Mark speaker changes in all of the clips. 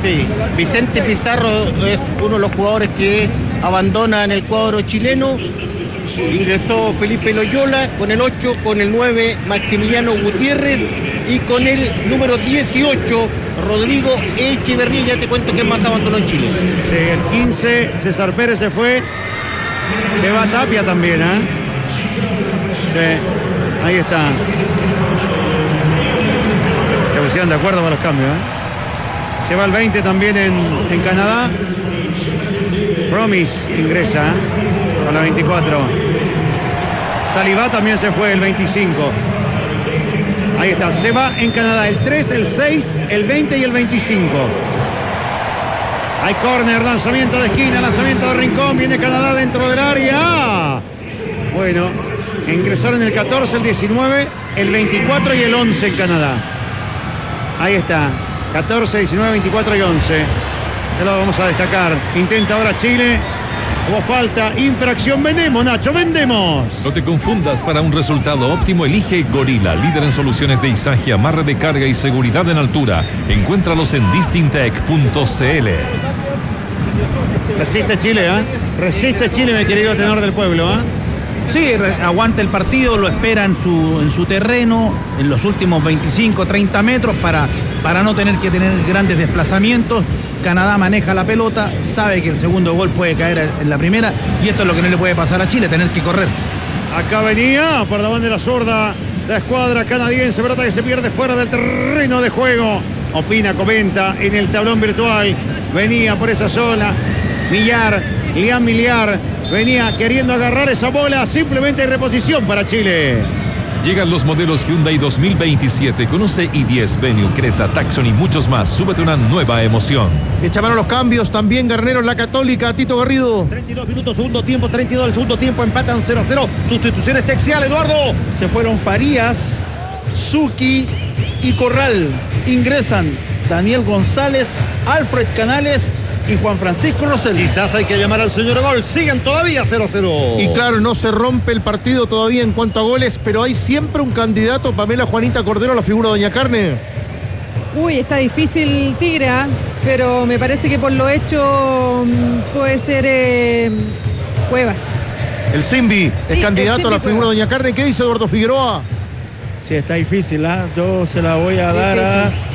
Speaker 1: Sí, Vicente Pizarro es uno de los jugadores que abandona en el cuadro chileno. Ingresó Felipe Loyola con el 8, con el 9 Maximiliano Gutiérrez y con el número 18 Rodrigo Echeverría. Ya te cuento que más abandonó en Chile.
Speaker 2: Sí, el 15 César Pérez se fue. Se va Tapia también, ¿eh? Sí, ahí está. Se pusieron de acuerdo con los cambios, ¿eh? Se va el 20 también en Canadá. Promise ingresa, ¿eh? Con la 24. Saliba también se fue, el 25. Ahí está, se va en Canadá el 3, el 6, el 20 y el 25. Hay córner, lanzamiento de esquina, lanzamiento de rincón. Viene Canadá dentro del área. Bueno, ingresaron el 14, el 19, el 24 y el 11 en Canadá. Ahí está, 14, 19, 24 y 11. Ya lo vamos a destacar. Intenta ahora Chile. Hubo falta, infracción. Vendemos, Nacho, vendemos.
Speaker 3: No te confundas, para un resultado óptimo elige Gorila, líder en soluciones de izaje, amarre de carga y seguridad en altura. Encuéntralos en distintec.cl.
Speaker 2: Resiste Chile, ¿eh? Resiste Chile, mi querido tenor del pueblo, ¿eh?
Speaker 4: Sí, aguanta el partido, lo espera en su terreno, en los últimos 25, 30 metros para no tener que tener grandes desplazamientos. Canadá maneja la pelota, sabe que el segundo gol puede caer en la primera y esto es lo que no le puede pasar a Chile, tener que correr.
Speaker 2: Acá venía por la bandera zurda la escuadra canadiense, pelota que se pierde fuera del terreno de juego. Opina, comenta en el tablón virtual. Venía por esa zona Liam Millar, venía queriendo agarrar esa bola, simplemente en reposición para Chile.
Speaker 3: Llegan los modelos Hyundai 2027. Conoce i10, Venue, Creta, Tucson y muchos más. Súbete una nueva emoción.
Speaker 5: Echa mano los cambios también Garnero en la Católica. Tito Garrido.
Speaker 1: 32 minutos, segundo tiempo, 32 del segundo tiempo, empatan 0-0. Sustituciones Texial, Eduardo.
Speaker 6: Se fueron Farías, Zucchi y Corral. Ingresan Daniel González, Alfred Canales y Juan Francisco Rosell.
Speaker 1: Quizás hay que llamar al señor gol. Siguen todavía 0-0.
Speaker 5: Y claro, no se rompe el partido todavía en cuanto a goles, pero hay siempre un candidato, Pamela Juanita Cordero, a la figura de Doña Carne.
Speaker 7: Uy, está difícil Tigre, ¿eh? Pero me parece que por lo hecho puede ser Cuevas.
Speaker 5: El Simbi es candidato a la figura de Doña Carne. ¿Qué dice Eduardo Figueroa?
Speaker 6: Sí, está difícil, ¿eh? Yo se la voy a dar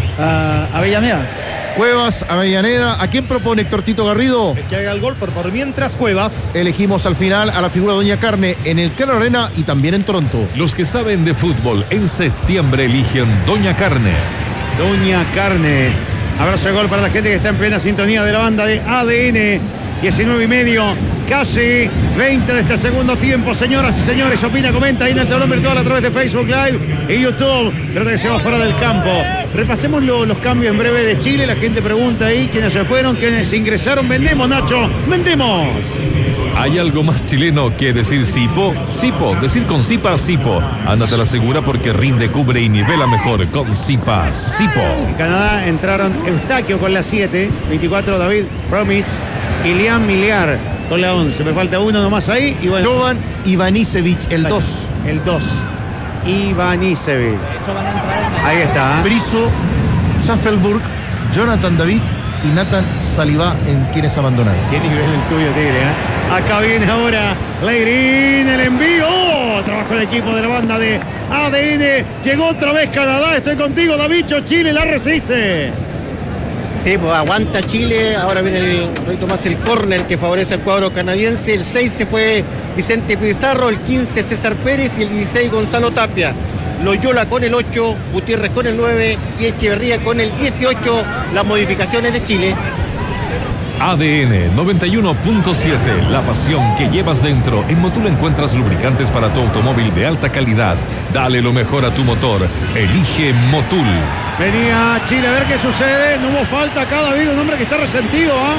Speaker 6: a Avellaneda.
Speaker 5: Cuevas, Avellaneda. ¿A quién propone Héctor Tito Garrido?
Speaker 1: El que haga el gol, por mientras Cuevas.
Speaker 5: Elegimos al final a la figura de Doña Carne en el Canal Arena y también en Toronto.
Speaker 3: Los que saben de fútbol en septiembre eligen Doña Carne.
Speaker 2: Doña Carne. Abrazo de gol para la gente que está en plena sintonía de la banda de ADN. 19:30, casi 20 de este segundo tiempo. Señoras y señores, opina, comenta ahí en el tablón virtual a través de Facebook Live y YouTube. Pero que se va fuera del campo. Repasemos los cambios en breve de Chile. La gente pregunta ahí quiénes se fueron, quiénes ingresaron. Vendemos, Nacho, vendemos.
Speaker 3: ¿Hay algo más chileno que decir Sipo? Sipo, decir con Sipa, Sipo. Ándate a la segura porque rinde, cubre y nivela mejor con Sipa, Sipo.
Speaker 2: En Canadá entraron Eustaquio con la 7, 24 David Promise y Liam Millar con la 11. Me falta uno nomás ahí. Y bueno,
Speaker 5: Jovan Ivanisevic, el 2.
Speaker 2: El 2. Ivanisevic. Ahí está.
Speaker 5: Brizo, Schaffelburg, Jonathan David y Nathan Saliba en quienes abandonaron.
Speaker 2: Qué nivel el tuyo, Tigre, ¿eh? Acá viene ahora Leirín, el envío. Trabajo el equipo de la banda de ADN. Llegó otra vez Canadá. Estoy contigo, Davicho. Chile la resiste.
Speaker 1: Sí, pues aguanta Chile. Ahora viene un poquito más el córner que favorece al cuadro canadiense. El 6 se fue Vicente Pizarro, el 15 César Pérez y el 16 Gonzalo Tapia. Loyola con el 8, Gutiérrez con el 9 y Echeverría con el 18. Las modificaciones de Chile.
Speaker 3: ADN 91.7, la pasión que llevas dentro. En Motul encuentras lubricantes para tu automóvil de alta calidad. Dale lo mejor a tu motor. Elige Motul.
Speaker 2: Venía Chile a ver qué sucede. No hubo falta acá, David, un hombre que está resentido, ¿ah?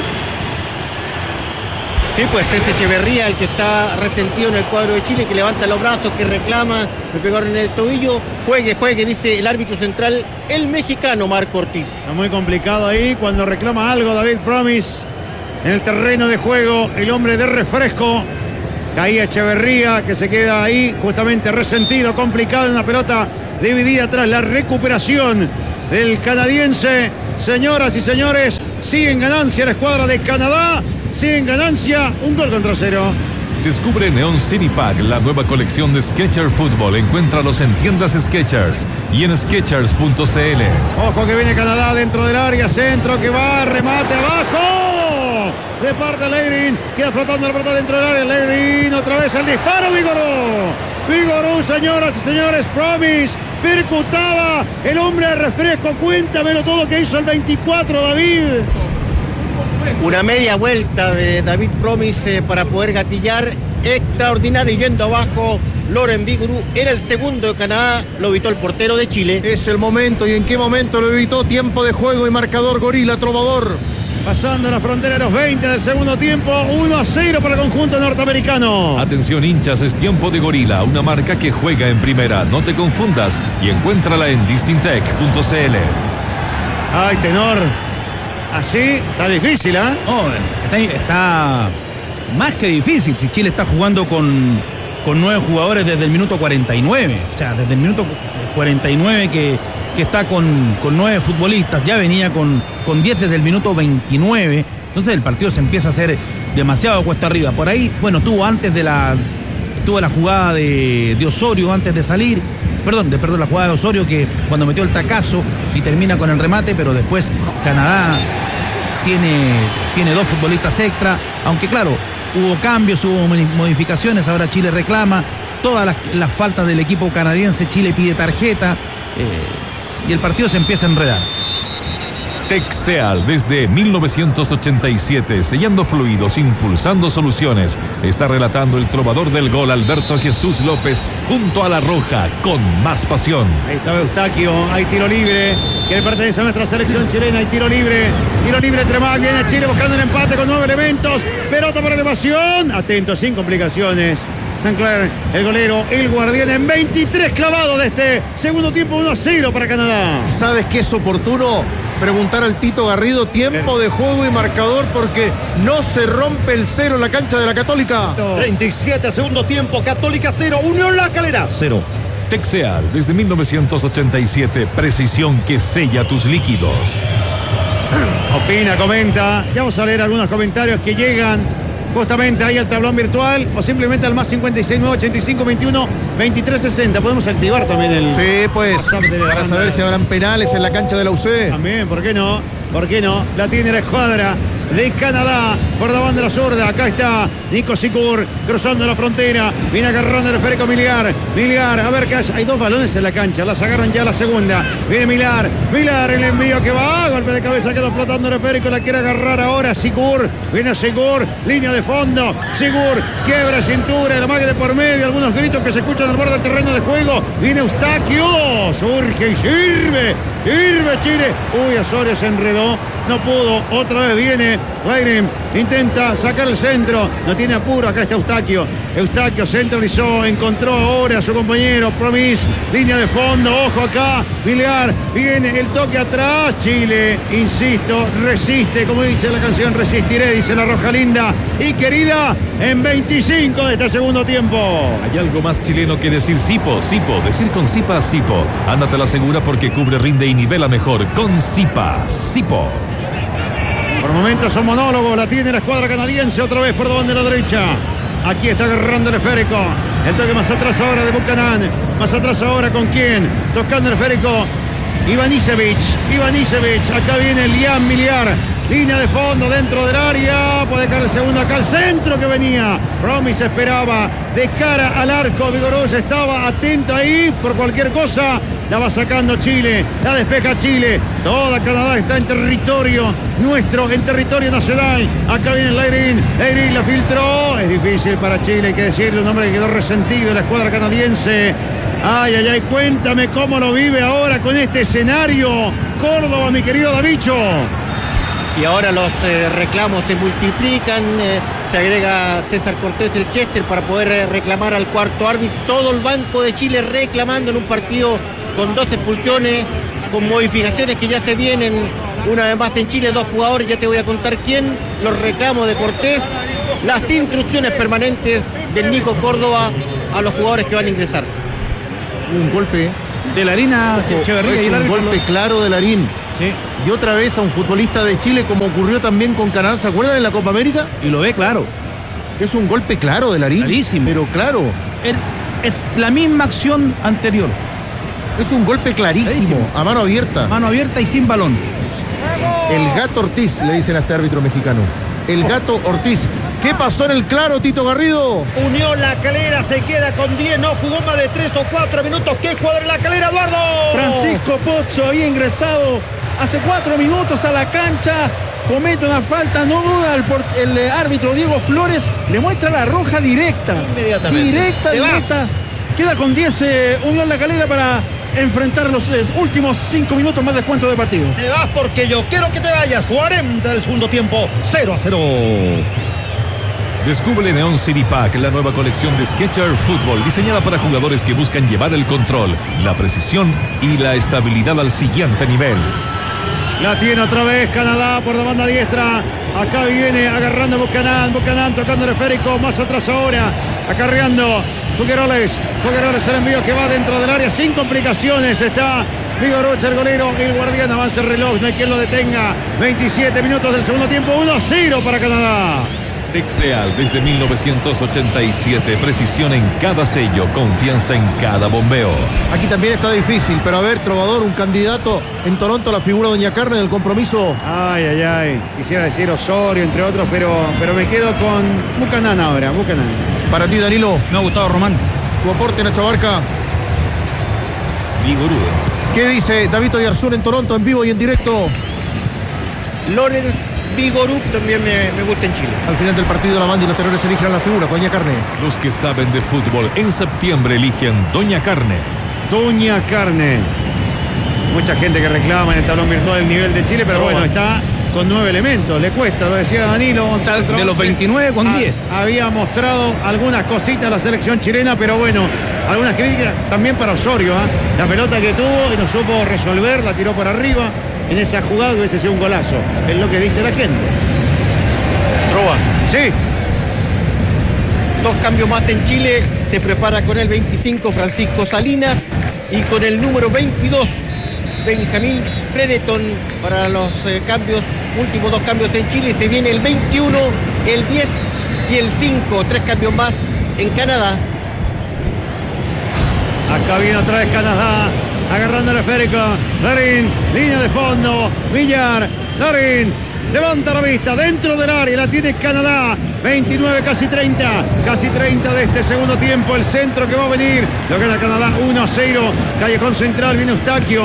Speaker 1: Sí, pues es Echeverría el que está resentido en el cuadro de Chile, que levanta los brazos, que reclama, me pegaron en el tobillo. Juegue, dice el árbitro central, el mexicano Marco Ortiz.
Speaker 2: Está muy complicado ahí cuando reclama algo David Promise en el terreno de juego, el hombre de refresco. Caía Echeverría, que se queda ahí justamente resentido, complicado en una pelota dividida tras la recuperación del canadiense. Señoras y señores, sigue en ganancia la escuadra de Canadá. Sigue en ganancia, 1-0.
Speaker 3: Descubre Neon City Pack, la nueva colección de Skechers Fútbol. Encuéntralos en tiendas Skechers y en Skechers.cl.
Speaker 2: Ojo que viene Canadá dentro del área, centro que va, remate abajo. De parte de Leirin, queda flotando la pelota dentro del área. Leirin, otra vez el disparo, Vigorú, señoras y señores, Promise, percutaba el hombre de refresco. Cuéntamelo todo que hizo el 24, David.
Speaker 1: Una media vuelta de David Promise para poder gatillar. Extraordinario, yendo abajo. Laurent Vigorú era el segundo de Canadá, lo evitó el portero de Chile.
Speaker 5: Es el momento, y en qué momento lo evitó. Tiempo de juego y marcador Gorila Trovador.
Speaker 2: Pasando la frontera de los 20 del segundo tiempo, 1-0 para el conjunto norteamericano.
Speaker 3: Atención hinchas, es tiempo de Gorila, una marca que juega en primera. No te confundas y encuéntrala en distintec.cl.
Speaker 2: Ay, tenor. Así está difícil, ¿eh?
Speaker 4: Oh, está más que difícil. Si Chile está jugando con 9 jugadores desde el minuto 49. O sea, desde el minuto 49 que está con 9 futbolistas. Ya venía con 10 desde el minuto 29. Entonces el partido se empieza a hacer demasiado cuesta arriba. Por ahí, bueno, tuvo la jugada de Osorio antes de salir. Perdón, la jugada de Osorio, que cuando metió el tacazo y termina con el remate, pero después Canadá tiene 2 futbolistas extra, aunque claro, hubo cambios, hubo modificaciones. Ahora Chile reclama todas las faltas del equipo canadiense. Chile pide tarjeta y el partido se empieza a enredar.
Speaker 3: Texeal, desde 1987, sellando fluidos, impulsando soluciones. Está relatando el trovador del gol, Alberto Jesús López, junto a la roja, con más pasión.
Speaker 2: Ahí está Eustaquio, hay tiro libre, que le pertenece a nuestra selección chilena. Hay tiro libre Tremac, viene Chile buscando un empate con 9 elementos. Pelota por elevación, atento, sin complicaciones. Sancler, el golero, el guardián, en 23 clavados de este segundo tiempo, 1-0 para Canadá.
Speaker 5: ¿Sabes qué es oportuno? Preguntar al Tito Garrido, tiempo de juego y marcador, porque no se rompe el 0 en la cancha de la Católica.
Speaker 6: 37 segundo tiempo, Católica 0, Unión La Calera 0.
Speaker 3: Texeal, desde 1987, precisión que sella tus líquidos.
Speaker 2: Opina, comenta. Ya vamos a leer algunos comentarios que llegan justamente ahí al tablón virtual, o simplemente al más 569 85 21 23 60. Podemos activar también el...
Speaker 5: Sí, pues, para saber si habrán penales en la cancha de la UC.
Speaker 2: También, ¿por qué no? La tiene la escuadra de Canadá por la banda zurda. Acá está Nico Sicur cruzando la frontera. Viene agarrando el esférico Miliar, a ver qué hace. Hay 2 balones en la cancha, la sacaron ya la segunda. Viene Miliar, el envío que va, golpe de cabeza, quedó flotando el esférico, la quiere agarrar ahora Sicur. Viene Sicur, línea de fondo. Sicur quiebra cintura, la magia de por medio, algunos gritos que se escuchan al borde del terreno de juego. Viene Eustaquio, surge y sirve Chile. Uy, Osorio se enredó, no pudo. Otra vez viene Leirin, intenta sacar el centro, no tiene apuro. Acá está Eustaquio centralizó, encontró ahora a su compañero Promise, línea de fondo, ojo acá, Miliar, viene el toque atrás. Chile, insisto, resiste, como dice la canción, resistiré, dice la roja linda y querida, en 25 de este segundo tiempo.
Speaker 3: Hay algo más chileno que decir Sipo, decir con Sipa, Sipo. Ándate a la segura porque cubre, rinde y nivela mejor con Sipa, Sipo.
Speaker 2: Por momentos son monólogos, la tiene la escuadra canadiense otra vez por la banda de la derecha. Aquí está agarrando el esférico. El toque más atrás ahora de Buchanan. Más atrás ahora con quién. Tocando el esférico. Ivanisevic. Acá viene Liam Miliar. Línea de fondo dentro del área. Puede caer el segundo acá al centro que venía. Promise esperaba de cara al arco. Vigoroso estaba atento ahí por cualquier cosa. La va sacando Chile. La despeja Chile. Toda Canadá está en territorio nuestro, en territorio nacional. Acá viene Leirin la filtró. Es difícil para Chile, hay que decirle. Un hombre que quedó resentido en la escuadra canadiense. Ay, cuéntame cómo lo vive ahora con este escenario Córdoba, mi querido Davicho.
Speaker 1: Y ahora los reclamos se multiplican, se agrega César Cortés, el Chester, para poder reclamar al cuarto árbitro. Todo el banco de Chile reclamando en un partido con 2 expulsiones, con modificaciones que ya se vienen una vez más en Chile. 2 jugadores, ya te voy a contar quién. Los reclamos de Cortés, las instrucciones permanentes del Nico Córdoba a los jugadores que van a ingresar.
Speaker 5: Un golpe
Speaker 4: de Larín a Echeverría.
Speaker 5: Es un golpe claro de Larín.
Speaker 4: Sí.
Speaker 5: y otra vez a un futbolista de Chile, como ocurrió también con Canadá. ¿Se acuerdan en la Copa América?
Speaker 4: Y lo ve claro.
Speaker 5: Es un golpe claro de Larín.
Speaker 4: Clarísimo.
Speaker 5: Pero claro.
Speaker 4: Es la misma acción anterior.
Speaker 5: Es un golpe clarísimo. A mano abierta.
Speaker 4: Mano abierta y sin balón.
Speaker 5: El Gato Ortiz, le dicen a este árbitro mexicano. El Gato Ortiz. ¿Qué pasó en el claro, Tito Garrido?
Speaker 8: Unión La Calera se queda con 10, no jugó más de 3 o 4 minutos. ¿Qué jugador en La Calera, Eduardo?
Speaker 6: Francisco Pozzo había ingresado hace 4 minutos a la cancha. Comete una falta, no duda el árbitro Diego Flores, le muestra la roja directa.
Speaker 8: Inmediatamente.
Speaker 6: Directa. Queda con 10 Unión La Calera para enfrentar los últimos 5 minutos más descuento de partido.
Speaker 8: Te vas porque yo quiero que te vayas. 40 del segundo tiempo, 0-0.
Speaker 3: Descubre Neon City Pack, la nueva colección de Skechers Fútbol, diseñada para jugadores que buscan llevar el control, la precisión y la estabilidad al siguiente nivel.
Speaker 2: La tiene otra vez Canadá por la banda diestra. Acá viene agarrando Buchanan tocando el esférico. Más atrás ahora, acarreando Figueroles el envío que va dentro del área sin complicaciones. Está Vigorocha, el golero, el guardián. Avanza el reloj, no hay quien lo detenga. 27 minutos del segundo tiempo, 1-0 para Canadá.
Speaker 3: Texeal desde 1987, precisión en cada sello, confianza en cada bombeo.
Speaker 5: Aquí también está difícil, pero a ver, Trovador, un candidato en Toronto, la figura Doña Carne del compromiso.
Speaker 2: Ay. Quisiera decir Osorio, entre otros, pero me quedo con Buchanan ahora, Buchanan.
Speaker 5: Para ti, Danilo.
Speaker 4: Me ha gustado Román.
Speaker 5: Tu aporte, Nacho Barca.
Speaker 3: Vigorudo.
Speaker 5: ¿Qué dice David Oyarzún en Toronto, en vivo y en directo?
Speaker 1: Lorenz Vigorup también me gusta en Chile.
Speaker 5: Al final del partido, la banda y los terrores eligen a la figura, Doña Carne.
Speaker 3: Los que saben de fútbol en septiembre eligen Doña Carne.
Speaker 2: Doña Carne. Mucha gente que reclama en el tablón virtual el nivel de Chile, pero bueno, está con 9 elementos. Le cuesta, lo decía Danilo.
Speaker 4: De los 29 con 10.
Speaker 2: Había mostrado algunas cositas la selección chilena, pero bueno, algunas críticas también para Osorio. La pelota que tuvo y no supo resolver, la tiró para arriba. En esa jugada que hubiese sido un golazo. Es lo que dice la gente.
Speaker 1: Roba.
Speaker 2: Sí.
Speaker 1: 2 cambios más en Chile. Se prepara con el 25 Francisco Salinas y con el número 22 Benjamín Brereton para los últimos 2 cambios en Chile. Se viene el 21, el 10 y el 5. 3 cambios más en Canadá.
Speaker 2: Acá viene otra vez Canadá. Agarrando el esférico, Larín, línea de fondo, Villar, Larín, levanta la vista, dentro del área, la tiene Canadá, 29, casi 30 de este segundo tiempo, el centro que va a venir, lo gana Canadá 1-0, callejón central, viene Eustaquio,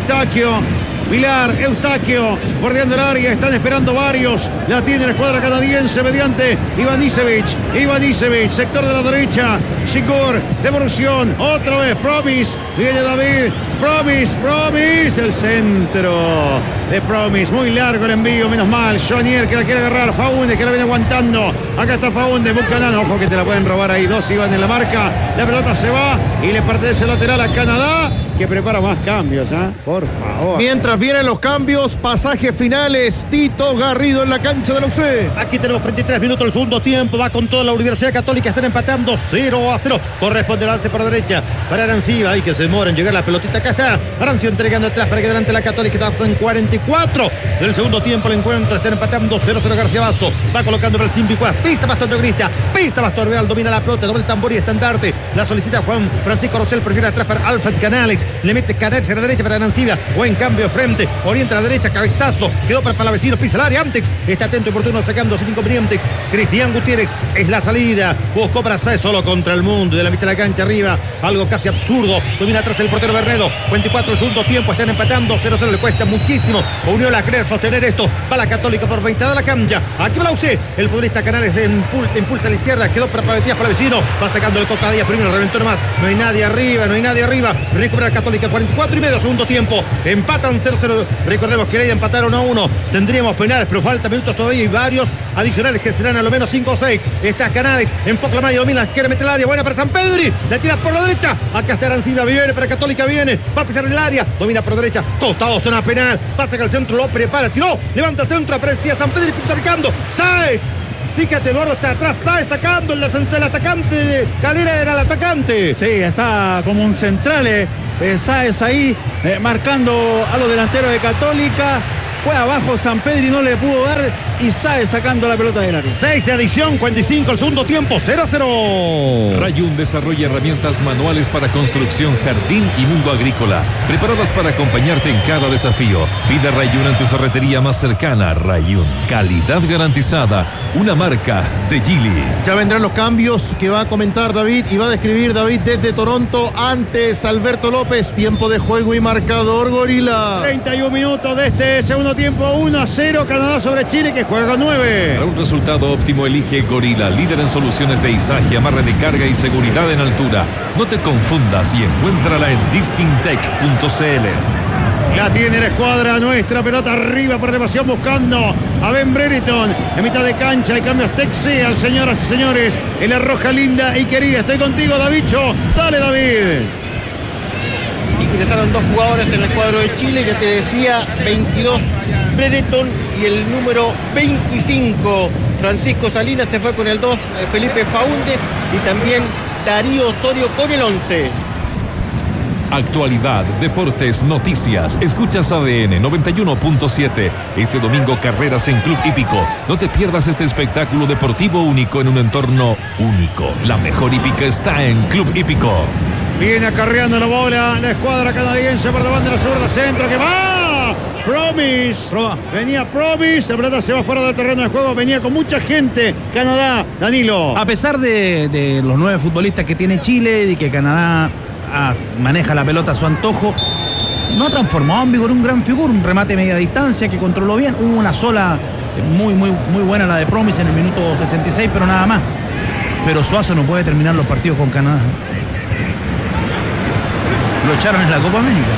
Speaker 2: Vilar, Eustaquio, bordeando el área, están esperando varios, la tiene la escuadra canadiense mediante Ivanisevic, sector de la derecha, Shikur, devolución, otra vez, Promise, viene David, Promise, el centro de Promise, muy largo el envío, menos mal, Joanier que la quiere agarrar, Faúndez que la viene aguantando, acá está Faúndez, Buchanan, ojo que te la pueden robar ahí, 2 iban en la marca, la pelota se va y le pertenece el lateral a Canadá, que prepara más cambios, por favor.
Speaker 5: Mientras vienen los cambios, pasajes finales, Tito Garrido en la cancha de la UC.
Speaker 8: Aquí tenemos 33 minutos del segundo tiempo. Va con toda la Universidad Católica. Están empatando 0-0. Corresponde el lance por derecha para Arancibia. Hay que se demora en llegar la pelotita. Acá está Arancio entregando atrás para que delante la Católica. Está en 44 del segundo tiempo. El encuentro están empatando 0-0. García Basso va colocando para el Simpicuá. Pista Pastor Grista. Pista Pastor Real. Domina la pelota. Doble tambor y estandarte. La solicita Juan Francisco Rosell. Prefiere atrás para Alfred Canales. Le mete Canales a la derecha para Arancibia. Buen cambio frente. Orienta a la derecha. Cabezazo. Quedó para Palavecino. Pisa el área. Amtex está atento y oportuno sacando sin inconvenientes. Cristian Gutiérrez es la salida. Buscó para Sáez solo contra el mundo. De la mitad de la cancha arriba. Algo casi absurdo. Domina atrás el portero Bernedo. 24 del segundo tiempo. Están empatando. 0-0. Le cuesta muchísimo. Unión La Calera sostener esto. Va la Católica por 20 de la cancha. Aquí va la UC. El futbolista Canales impulsa a la izquierda. Quedó para Palavecino. Va sacando el Coca Díaz primero. Reventó nomás. No hay nadie arriba. Recupera la Católica. 44 y medio segundo tiempo. Empatan 0-0. Recordemos que le empataron 1-1. Tendríamos penales, pero falta minutos todavía y varios adicionales que serán a lo menos 5 o 6. Está Canales, enfoca la mano, domina, quiere meter el área, buena para San Pedri, la tira por la derecha, acá está Arancibia, viene para Católica, viene, va a pisar el área, domina por derecha, costado, zona penal, pasa que el centro lo prepara, tiró, levanta el centro, aparecía San Pedri, picando, Sáez. Fíjate, Eduardo está atrás, Sáez sacando el atacante de Calera, era el atacante.
Speaker 6: Sí, está como un central Sáez ahí marcando a los delanteros de Católica. Fue abajo San Pedro y no le pudo dar. Y Sáez sacando la pelota del área.
Speaker 8: 6 de adición, 45 el segundo tiempo, 0-0.
Speaker 3: Rayun desarrolla herramientas manuales para construcción, jardín y mundo agrícola, preparadas para acompañarte en cada desafío. Pide Rayun en tu ferretería más cercana. Rayun, calidad garantizada, una marca de Geely.
Speaker 5: Ya vendrán los cambios que va a comentar David y va a describir David desde Toronto. Antes Alberto López, tiempo de juego y marcador, Gorila.
Speaker 2: 31 minutos de este segundo tiempo, 1-0 Canadá sobre Chile, que juega con 9.
Speaker 3: Para un resultado óptimo elige Gorila, líder en soluciones de izaje, amarre de carga y seguridad en altura. No te confundas y encuéntrala en distintech.cl.
Speaker 2: La tiene la escuadra nuestra, pelota arriba por elevación buscando a Ben Brereton en mitad de cancha y cambios Texeal, señoras y señores, en la roja linda y querida. Estoy contigo, Davicho. Dale, David.
Speaker 1: Ingresaron 2 jugadores en el cuadro de Chile, ya te decía, 22 Brereton y el número 25 Francisco Salinas se fue con el 2 Felipe Faúndez y también Darío Osorio con el 11.
Speaker 3: Actualidad, deportes, noticias. Escuchas ADN 91.7. Este domingo carreras en Club Hípico. No te pierdas este espectáculo deportivo único en un entorno único. La mejor hípica está en Club Hípico.
Speaker 2: Viene acarreando la bola la escuadra canadiense por la banda de la zurda, centro que va. Promise. Venía Promise, la pelota se va fuera del terreno de juego, venía con mucha gente Canadá, Danilo.
Speaker 4: A pesar de los 9 futbolistas que tiene Chile y que Canadá maneja la pelota a su antojo, no ha transformado en vigor un gran figura, un remate media distancia que controló bien. Hubo una sola muy buena, la de Promise en el minuto 66, pero nada más. Pero Suazo no puede terminar los partidos con Canadá. Lo echaron en la Copa América.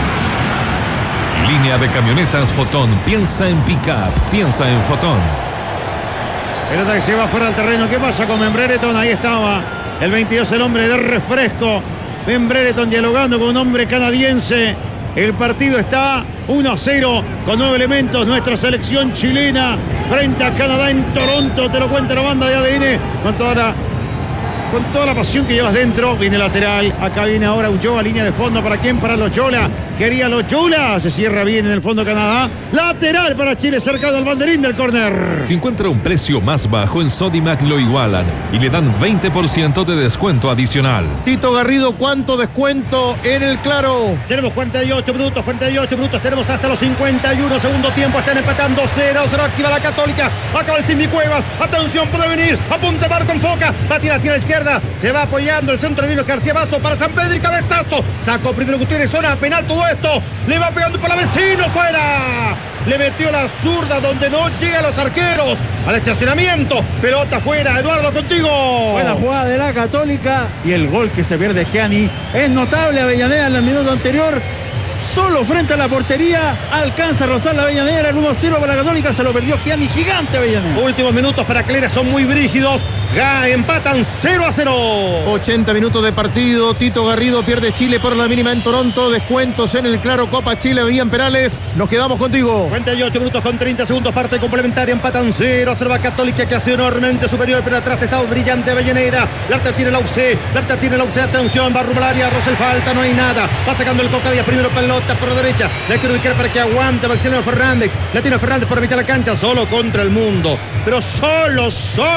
Speaker 3: Línea de camionetas Fotón. Piensa en pick-up, piensa en Fotón.
Speaker 2: Pelota que se va fuera del terreno. ¿Qué pasa con Ben Brereton? Ahí estaba el 22, el hombre de refresco. Ben Brereton dialogando con un hombre canadiense. El partido está 1-0 con 9 elementos. Nuestra selección chilena frente a Canadá en Toronto. Te lo cuenta la banda de ADN con toda la pasión que llevas dentro. Viene lateral, acá viene ahora Ulloa, línea de fondo. ¿Para quién? Para los Yola. Quería los Yola. Se cierra bien en el fondo Canadá. Lateral para Chile, cercano al banderín del córner.
Speaker 3: Si encuentra un precio más bajo en Sodimac, lo igualan y le dan 20% de descuento adicional.
Speaker 5: Tito Garrido, ¿cuánto descuento en el Claro?
Speaker 8: Tenemos 48 minutos, tenemos hasta los 51, segundo tiempo, están empatando 0-0, activa la Católica, acaba el Simi Cuevas, atención, puede venir, apunta Marco, enfoca, va a tirar a la izquierda, se va apoyando el centro de Vino García Vaso para San Pedro y cabezazo, sacó primero Gutiérrez, zona penal, todo esto, le va pegando por la vecino, fuera, le metió la zurda donde no llega a los arqueros, al estacionamiento, pelota fuera, Eduardo, contigo.
Speaker 6: Buena jugada de la Católica y el gol que se pierde Gianni es notable. Avellaneda en el minuto anterior, solo frente a la portería, alcanza a rozar la Avellaneda, el 1-0 para la Católica, se lo perdió Gianni, gigante Avellaneda.
Speaker 8: Últimos minutos para Calera, son muy brígidos, empatan 0-0.
Speaker 5: 80 minutos de partido, Tito Garrido pierde Chile por la mínima en Toronto, descuentos en el Claro, Copa Chile, Villan Perales, nos quedamos contigo.
Speaker 8: 48 minutos con 30 segundos, parte complementaria, empatan 0-0 a Católica, que ha sido enormemente superior, pero atrás está brillante Avellaneda, Lapta tiene la UC, atención, va rumbo al área, Rosel falta, no hay nada, va sacando el Coca Díaz, primero pelota por la derecha, la quiere ubicar para que aguante Maximiliano Fernández, la tiene Fernández por mitad de la cancha, solo contra el mundo, pero solo,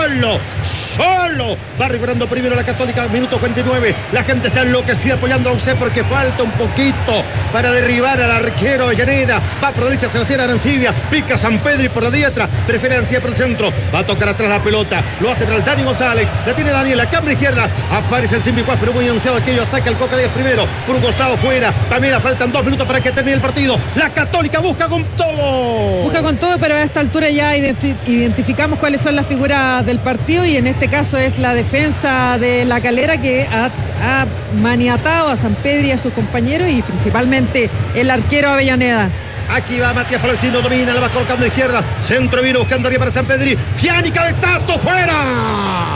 Speaker 8: va recuperando primero la Católica, minuto 49, la gente está enloquecida apoyando a UC porque falta un poquito para derribar al arquero Avellaneda, va por derecha Sebastián Arancibia, pica San Pedro y por la diestra, preferencia por el centro, va a tocar atrás la pelota, lo hace para el Dani González, la tiene Daniel, la cámara izquierda, aparece el Simbicuás, pero muy anunciado aquello, saca el Coca Díaz primero, por un costado fuera, también le faltan 2 minutos para que termine el partido, la Católica busca con todo,
Speaker 7: pero a esta altura ya identificamos cuáles son las figuras del partido y en este caso es la defensa de la Calera que ha maniatado a San Pedro y a sus compañeros y principalmente el arquero Avellaneda.
Speaker 8: Aquí va Matías Palocino, domina, la va colocando a izquierda, centro vino buscando arriba para San Pedro, Gianni, cabezazo, fuera,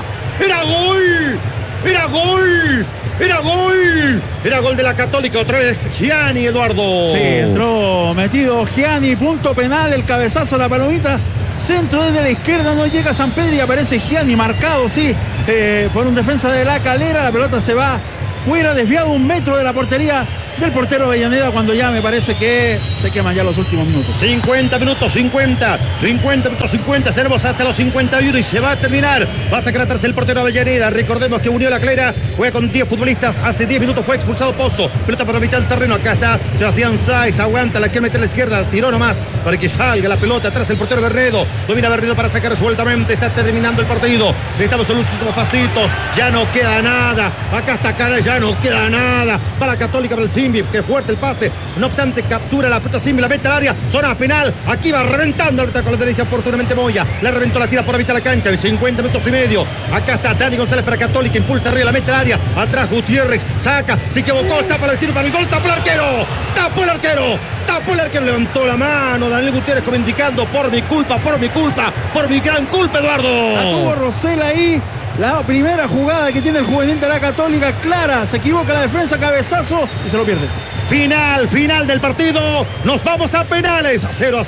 Speaker 8: era gol de la Católica, otra vez Gianni, Eduardo.
Speaker 6: Sí, entró metido Gianni, punto penal, el cabezazo, la palomita, centro desde la izquierda, no llega San Pedro y aparece Gianni marcado, por un defensa de la Calera, la pelota se va fuera, desviado 1 metro de la portería del portero Avellaneda cuando ya me parece que se queman ya los últimos minutos.
Speaker 8: 50 minutos 50. Tenemos hasta los 51 y se va a terminar. Va a sacar atrás el portero Avellaneda. Recordemos que Unión La Calera juega con 10 futbolistas. Hace 10 minutos fue expulsado Pozo. Pelota para la mitad del terreno. Acá está Sebastián Sáiz. Aguanta, la quiere meter a la izquierda. Tiró nomás para que salga la pelota. Atrás el portero Bernedo. Domina Bernedo para sacar sueltamente. Está terminando el partido. Estamos en los últimos pasitos. Ya no queda nada. Acá está Cara. Ya no queda nada. Para la Católica, para el Simbi. Qué fuerte el pase. No obstante, captura la pelota Simbi. La mete al área. Zona penal. Aquí va reventando ahorita con la derecha. Oportunamente Moya. La reventó, la tira por la mitad de la cancha. 50 minutos y medio. Acá está Dani González para Católica. Impulsa arriba. La mete al área. Atrás Gutiérrez. Saca. Se equivocó. Tapa el vecino para el gol. Tapó el arquero. Tapó el arquero. Levantó la mano Daniel Gutiérrez como indicando por mi culpa, por mi gran culpa, Eduardo.
Speaker 6: La tuvo Rosell ahí. La primera jugada que tiene el juvenil de la Católica, clara. Se equivoca la defensa, cabezazo y se lo pierde.
Speaker 8: Final del partido. Nos vamos a penales. 0-0.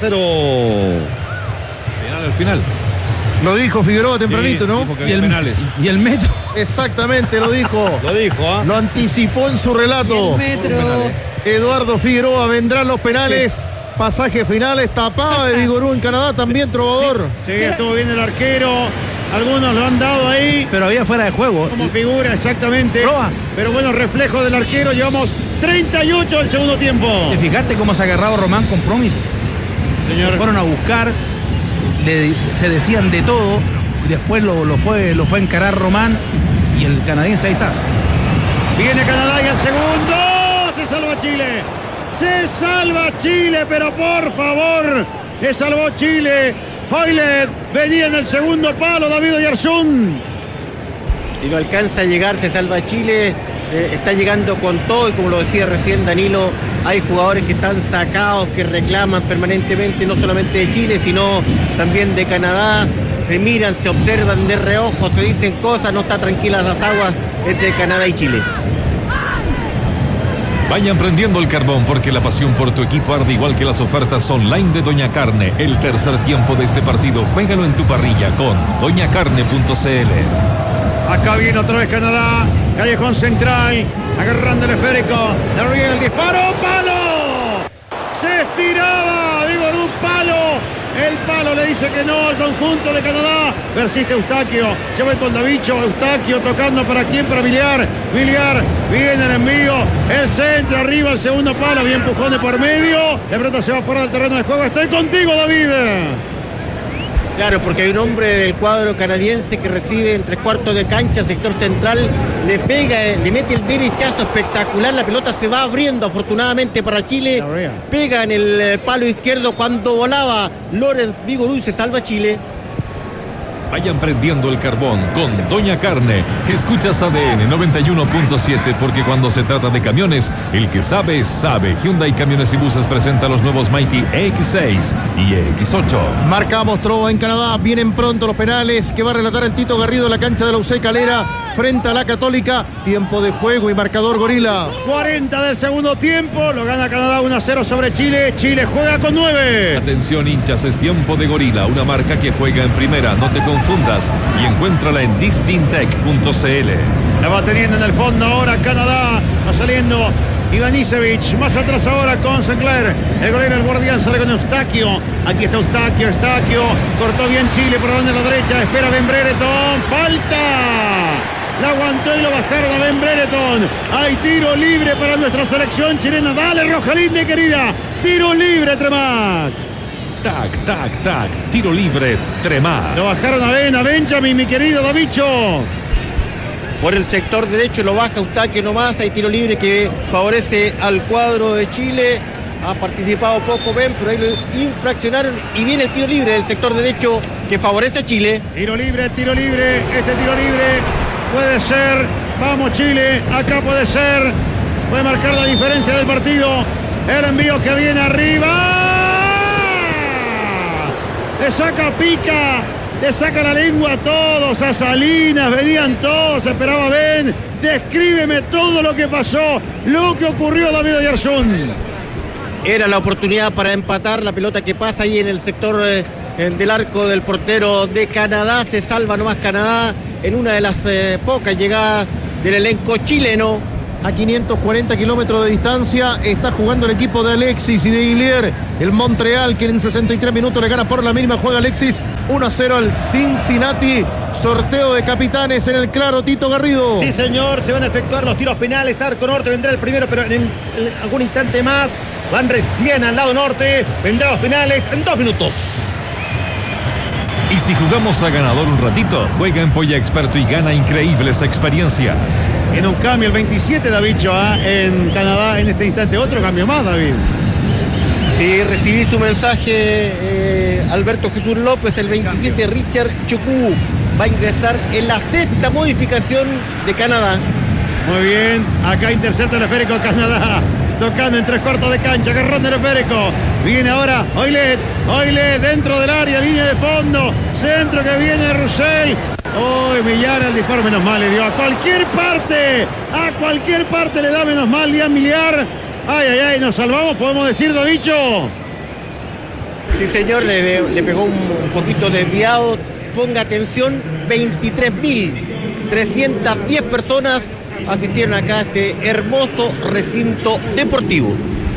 Speaker 3: Final.
Speaker 5: Lo dijo Figueroa tempranito, ¿no?
Speaker 4: Y el metro.
Speaker 5: Exactamente, lo dijo. Lo anticipó en su relato. Eduardo Figueroa, vendrán los penales. Pasaje finales, tapada de Vigorú en Canadá, también Trovador.
Speaker 2: Sí, estuvo bien el arquero. Algunos lo han dado ahí.
Speaker 4: Pero había fuera de juego.
Speaker 2: Como figura, exactamente.
Speaker 4: Proa.
Speaker 2: Pero bueno, reflejo del arquero. Llevamos 38 del segundo tiempo.
Speaker 4: ¿Te fijaste cómo se ha agarrado Román con Promis?
Speaker 2: Señor.
Speaker 4: Se fueron a buscar, se decían de todo. Y después lo fue a encarar Román. Y el canadiense ahí está.
Speaker 2: Viene Canadá y el segundo. Se salva Chile, pero por favor, se salvó Chile. Hoylet venía en el segundo palo, David Oyarzún.
Speaker 1: Y no alcanza a llegar, se salva Chile. Está llegando con todo y como lo decía recién Danilo, hay jugadores que están sacados, que reclaman permanentemente, no solamente de Chile, sino también de Canadá. Se miran, se observan de reojo, se dicen cosas, no está tranquilas las aguas entre Canadá y Chile.
Speaker 3: Vayan prendiendo el carbón porque la pasión por tu equipo arde igual que las ofertas online de Doña Carne. El tercer tiempo de este partido, juégalo en tu parrilla con doñacarne.cl.
Speaker 2: Acá viene otra vez Canadá, callejón central, agarrando el esférico, de el disparo, ¡palo! Se estiraba, Vigorú, ¡palo! El palo le dice que no al conjunto de Canadá. Persiste Eustaquio. Ya voy con Davicho. Eustaquio tocando para quién, para Villar. Viene el envío. El centro arriba, el segundo palo. Bien empujones por medio. De pronto se va fuera del terreno de juego. Estoy contigo, David.
Speaker 1: Claro, porque hay un hombre del cuadro canadiense que recibe en 3/4 de cancha, sector central, le pega, le mete el derechazo espectacular, la pelota se va abriendo afortunadamente para Chile, pega en el palo izquierdo cuando volaba Lorenz Vigorú y se salva Chile.
Speaker 3: Vayan prendiendo el carbón con Doña Carne. Escuchas ADN 91.7 porque cuando se trata de camiones, el que sabe, sabe. Hyundai Camiones y Buses presenta los nuevos Mighty EX6 y EX8.
Speaker 5: Marcamos Trova en Canadá. Vienen pronto los penales que va a relatar el Tito Garrido en la cancha de la UC Calera frente a la Católica. Tiempo de juego y marcador Gorila.
Speaker 2: 40 del segundo tiempo. Lo gana Canadá 1-0 sobre Chile. Chile juega con 9.
Speaker 3: Atención hinchas, es tiempo de Gorila, una marca que juega en primera. No te confundas y encuéntrala en distintech.cl.
Speaker 2: La va teniendo en el fondo ahora Canadá. Va saliendo Ivanisevic. Más atrás ahora con Sinclair. El golero, el guardián, sale con Eustaquio. Aquí está Eustaquio. Cortó bien Chile por donde la derecha. Espera Ben Brereton. ¡Falta! La aguantó y lo bajaron a Ben Brereton. Hay tiro libre para nuestra selección chilena. Dale, Rojalinde, querida. Tiro libre, Tremac.
Speaker 3: Tac. Tiro libre, Tremac.
Speaker 2: Lo bajaron a Benjamin, mi querido Davicho.
Speaker 1: Por el sector derecho lo baja Eustaquio nomás. Hay tiro libre que favorece al cuadro de Chile. Ha participado poco Ben, pero ahí lo infraccionaron. Y viene el tiro libre del sector derecho que favorece a Chile.
Speaker 2: Tiro libre. Este tiro libre puede ser. Vamos Chile, acá puede ser. Puede marcar la diferencia del partido. El envío que viene arriba. Le saca Pica, le saca la lengua a todos, a Salinas, venían todos, esperaba Ben. Descríbeme todo lo que pasó, lo que ocurrió, David Oyarzún.
Speaker 1: Era la oportunidad para empatar, la pelota que pasa ahí en el sector del arco del portero de Canadá. Se salva nomás Canadá en una de las pocas llegadas del elenco chileno.
Speaker 5: a 540 kilómetros de distancia. Está jugando el equipo de Alexis y de Ilier. El Montreal, que en 63 minutos le gana por la mínima. Juega Alexis 1-0 al Cincinnati. Sorteo de capitanes en el claro, Tito Garrido.
Speaker 8: Sí, señor, se van a efectuar los tiros penales. Arco norte vendrá el primero, pero en algún instante más. Van recién al lado norte. Vendrán los penales en 2 minutos.
Speaker 3: Y si jugamos a ganador un ratito, juega en Polla Experto y gana increíbles experiencias.
Speaker 2: En un cambio, el 27, David Choa, en Canadá en este instante. Otro cambio más, David.
Speaker 1: Sí, recibí su mensaje, Alberto Jesús López, el 27, Richard Chukwu va a ingresar en la 6ª modificación de Canadá.
Speaker 2: Muy bien, acá intercepta el esférico Canadá, tocando en 3/4 de cancha, agarrón del esférico. Viene ahora Oilet dentro del área, línea de fondo, centro que viene de Roussel. Millar el disparo, menos mal le dio a cualquier parte le da menos mal Liam Millar. Ay, nos salvamos, podemos decir, Davicho.
Speaker 1: Sí, señor, le pegó un poquito desviado. Ponga atención, 23.310 personas asistieron acá a este hermoso recinto deportivo.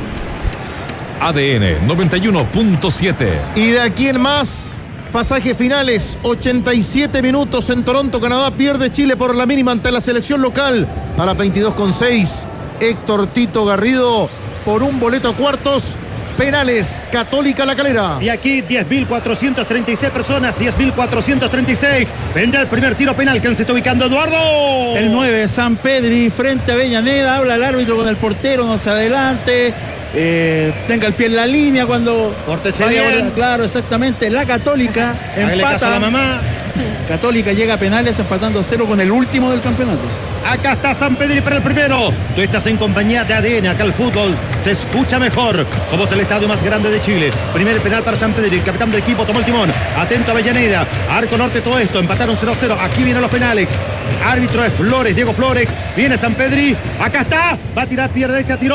Speaker 3: ADN 91.7.
Speaker 5: Y de aquí en más, pasajes finales, 87 minutos en Toronto, Canadá. Pierde Chile por la mínima ante la selección local. A las 22:06, Héctor Tito Garrido por un boleto a cuartos. Penales, Católica La Calera.
Speaker 8: Y aquí 10.436 personas, 10.436. Vendrá el primer tiro penal. ¿Quién se está ubicando, Eduardo?
Speaker 6: El 9, San Pedri frente a Avellaneda. Habla el árbitro con el portero, no se adelante. Tenga el pie en la línea cuando...
Speaker 8: Pórtese bien.
Speaker 6: Claro, exactamente. La Católica empata.
Speaker 8: A la mamá.
Speaker 6: Católica llega a penales empatando a 0 con el último del campeonato.
Speaker 8: Acá está San Pedri para el primero. Tú estás en compañía de ADN. Acá el fútbol se escucha mejor. Somos el estadio más grande de Chile. Primer penal para San Pedri. El capitán del equipo tomó el timón. Atento a Avellaneda. Arco norte todo esto. Empataron 0-0. Aquí vienen los penales. Árbitro es Flores, Diego Flores. Viene San Pedri. Acá está. Va a tirar pierna derecha. Tiró.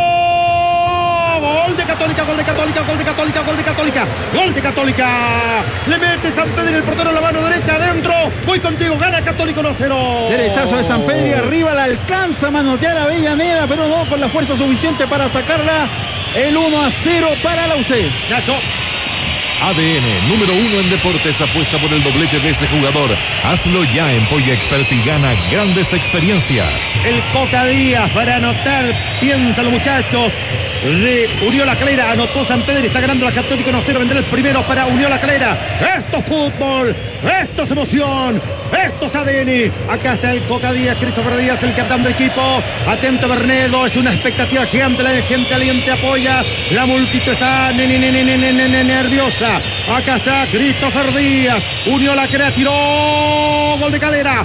Speaker 8: Gol de Católica, gol de Católica, gol de Católica, gol de Católica, gol de Católica. Le mete San Pedri el portero en la mano derecha adentro. Voy contigo, gana Católico 1-0.
Speaker 6: Derechazo de San Pedri, arriba la alcanza a manotear a Avellaneda, pero no con la fuerza suficiente para sacarla. El 1-0 para la UC.
Speaker 8: Nacho.
Speaker 3: ADN, número 1 en deportes, apuesta por el doblete de ese jugador. Hazlo ya en Polla Experto y gana grandes experiencias.
Speaker 8: El Coca Díaz para anotar, piensan los muchachos de Unión La Calera. Anotó San Pedro, está ganando la Católica 1-0. Vendrá el primero para Unión La Calera. Esto es fútbol, esto es emoción, esto es ADN. Acá está el Coca Díaz, Christopher Díaz, el capitán del equipo. Atento Bernedo, es una expectativa gigante, la gente aliente apoya. La multitud está nerviosa. Acá está Christopher Díaz. Unión La Calera, tiró. Gol de Calera.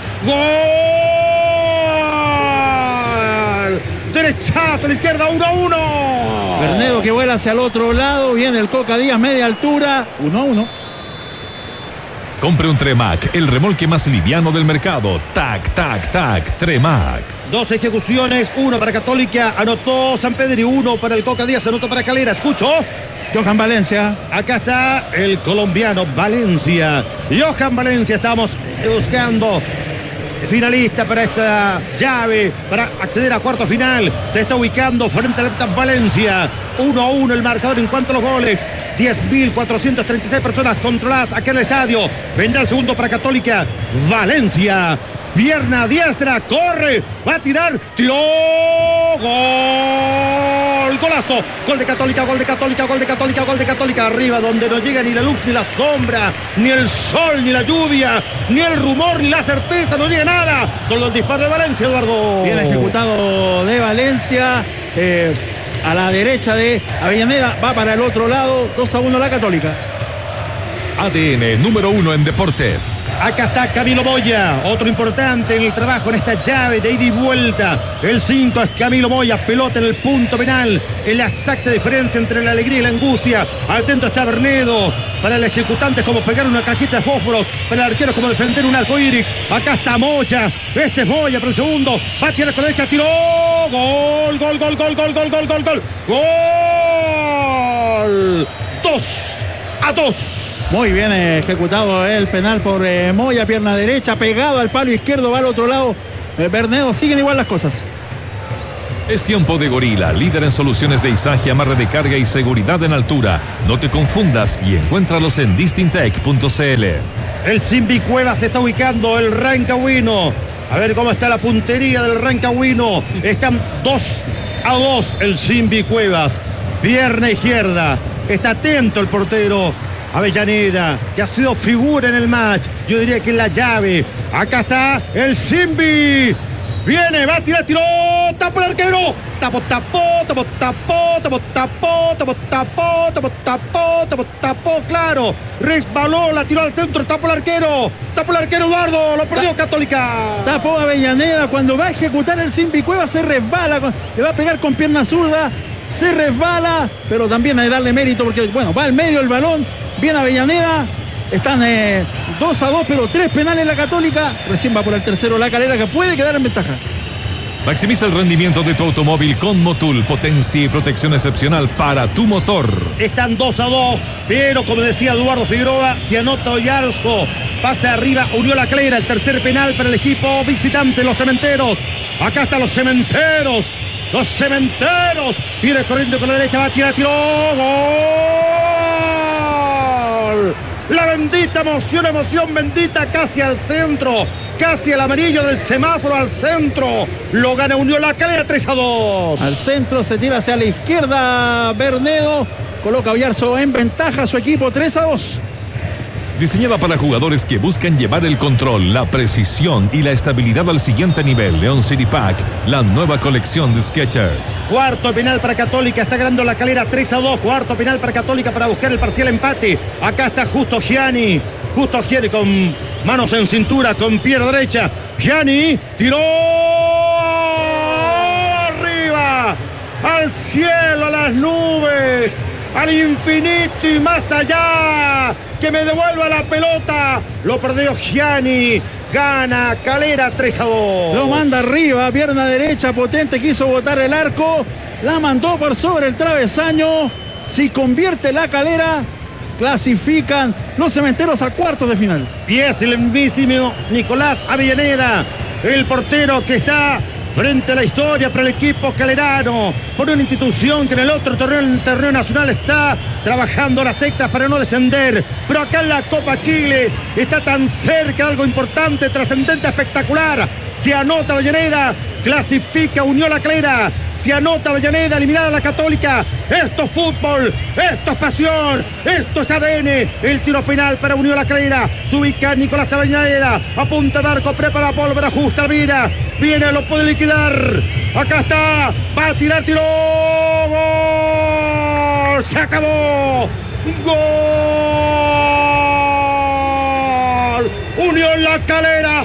Speaker 8: Gol. Derechazo a la izquierda, 1-1.
Speaker 6: Bernedo que vuela hacia el otro lado. Viene el Coca Díaz, media altura. 1-1.
Speaker 3: Compre un Tremac, el remolque más liviano del mercado. Tac, tac, tac, Tremac.
Speaker 8: 2 ejecuciones, 1 para Católica. Anotó San Pedro y 1 para el Coca Díaz. Anotó para Calera. Escucho.
Speaker 6: Johan Valencia.
Speaker 8: Acá está el colombiano Valencia. Johan Valencia, estamos buscando finalista para esta llave, para acceder a cuarto final. Se está ubicando frente al Valencia. 1-1 el marcador en cuanto a los goles. 10.436 personas controladas acá en el estadio. Vendrá el segundo para Católica. Valencia. Pierna diestra, corre, va a tirar, tiró, gol, golazo, gol de Católica, gol de Católica, gol de Católica, gol de Católica, arriba donde no llega ni la luz, ni la sombra, ni el sol, ni la lluvia, ni el rumor, ni la certeza, no llega nada, son los disparos de Valencia, Eduardo.
Speaker 6: Bien ejecutado de Valencia, a la derecha de Avellaneda, va para el otro lado, 2-1 la Católica.
Speaker 3: ADN, número 1 en deportes.
Speaker 8: Acá está Camilo Moya, otro importante en el trabajo en esta llave de ida y vuelta. El 5 es Camilo Moya, pelota en el punto penal, en la exacta diferencia entre la alegría y la angustia. Atento está Bernedo, para el ejecutante es como pegar una cajita de fósforos, para el arquero es como defender un arco iris. Acá está Moya, este es Moya para el segundo, va a tirar con la derecha, tiró, gol, gol, gol, gol, gol, gol, gol, gol, gol, gol, 2-2.
Speaker 6: Muy bien ejecutado el penal por Moya, pierna derecha, pegado al palo izquierdo, va al otro lado. Bernedo, siguen igual las cosas.
Speaker 3: Es tiempo de Gorila, líder en soluciones de izaje, amarre de carga y seguridad en altura. No te confundas y encuéntralos en distintec.cl.
Speaker 8: El Simbi Cuevas se está ubicando, el Rancagüino. A ver cómo está la puntería del Rancagüino. Están 2-2 el Simbi Cuevas. Pierna izquierda. Está atento el portero Avellaneda, que ha sido figura en el match. Yo diría que es la llave. Acá está el Simbi. Viene, va a tirar, tiró. Tapó el arquero. Tapó, claro. Resbaló, la tiró al centro, tapó el arquero. Tapó el arquero Eduardo, lo perdió Católica.
Speaker 6: Tapó Avellaneda, cuando va a ejecutar el Simbi Cuevas se resbala, le va a pegar con pierna zurda, se resbala, pero también hay que darle mérito porque, bueno, va al medio el balón, viene Avellaneda. Están 2-2, pero 3 penales la Católica. Recién va por el tercero la Calera, que puede quedar en ventaja.
Speaker 3: Maximiza el rendimiento de tu automóvil con Motul, potencia y protección excepcional para tu motor.
Speaker 8: Están 2-2, pero como decía Eduardo Figueroa, si anota Oyarzo, pase arriba, unió la Calera, el tercer penal para el equipo visitante, los Cementeros. Acá están los Cementeros. Los Cementeros. Viene corriendo con la derecha, va a tirar, tiró. ¡Gol! La bendita emoción bendita, casi al centro, casi el amarillo del semáforo al centro. Lo gana Unión La Calera 3-2.
Speaker 6: Al centro se tira hacia la izquierda Bernedo. Coloca a Oyarzo en ventaja a su equipo 3-2.
Speaker 3: Diseñada para jugadores que buscan llevar el control, la precisión y la estabilidad al siguiente nivel. León City Pack, la nueva colección de Skechers.
Speaker 8: Cuarto penal para Católica, está ganando La Calera 3-2. Cuarto penal para Católica para buscar el parcial empate. Acá está Justo Gianni con manos en cintura, con pierna derecha. Gianni tiró arriba, al cielo, a las nubes, al infinito y más allá. Que me devuelva la pelota. Lo perdió Gianni. Gana Calera 3-2.
Speaker 6: Lo manda arriba, pierna derecha potente, quiso botar el arco. La mandó por sobre el travesaño. Si convierte La Calera, clasifican los Cementeros a cuartos de final.
Speaker 8: Y es el mismísimo Nicolás Avellaneda, el portero que está frente a la historia para el equipo calerano, por una institución que en el otro torneo, en el torneo nacional, está trabajando las extras para no descender, pero acá en la Copa Chile está tan cerca de algo importante, trascendente, espectacular. Si anota Avellaneda, clasifica Unión La Calera. Si anota Avellaneda, eliminada la Católica. Esto es fútbol, esto es pasión, esto es ADN. El tiro penal para Unión La Calera. Se ubica Nicolás Avellaneda, apunta de arco, prepara pólvora, ajusta, mira. Viene, lo puede liquidar. Acá está, va a tirar, tiró. ¡Gol! Se acabó. ¡Gol! Unión La Calera.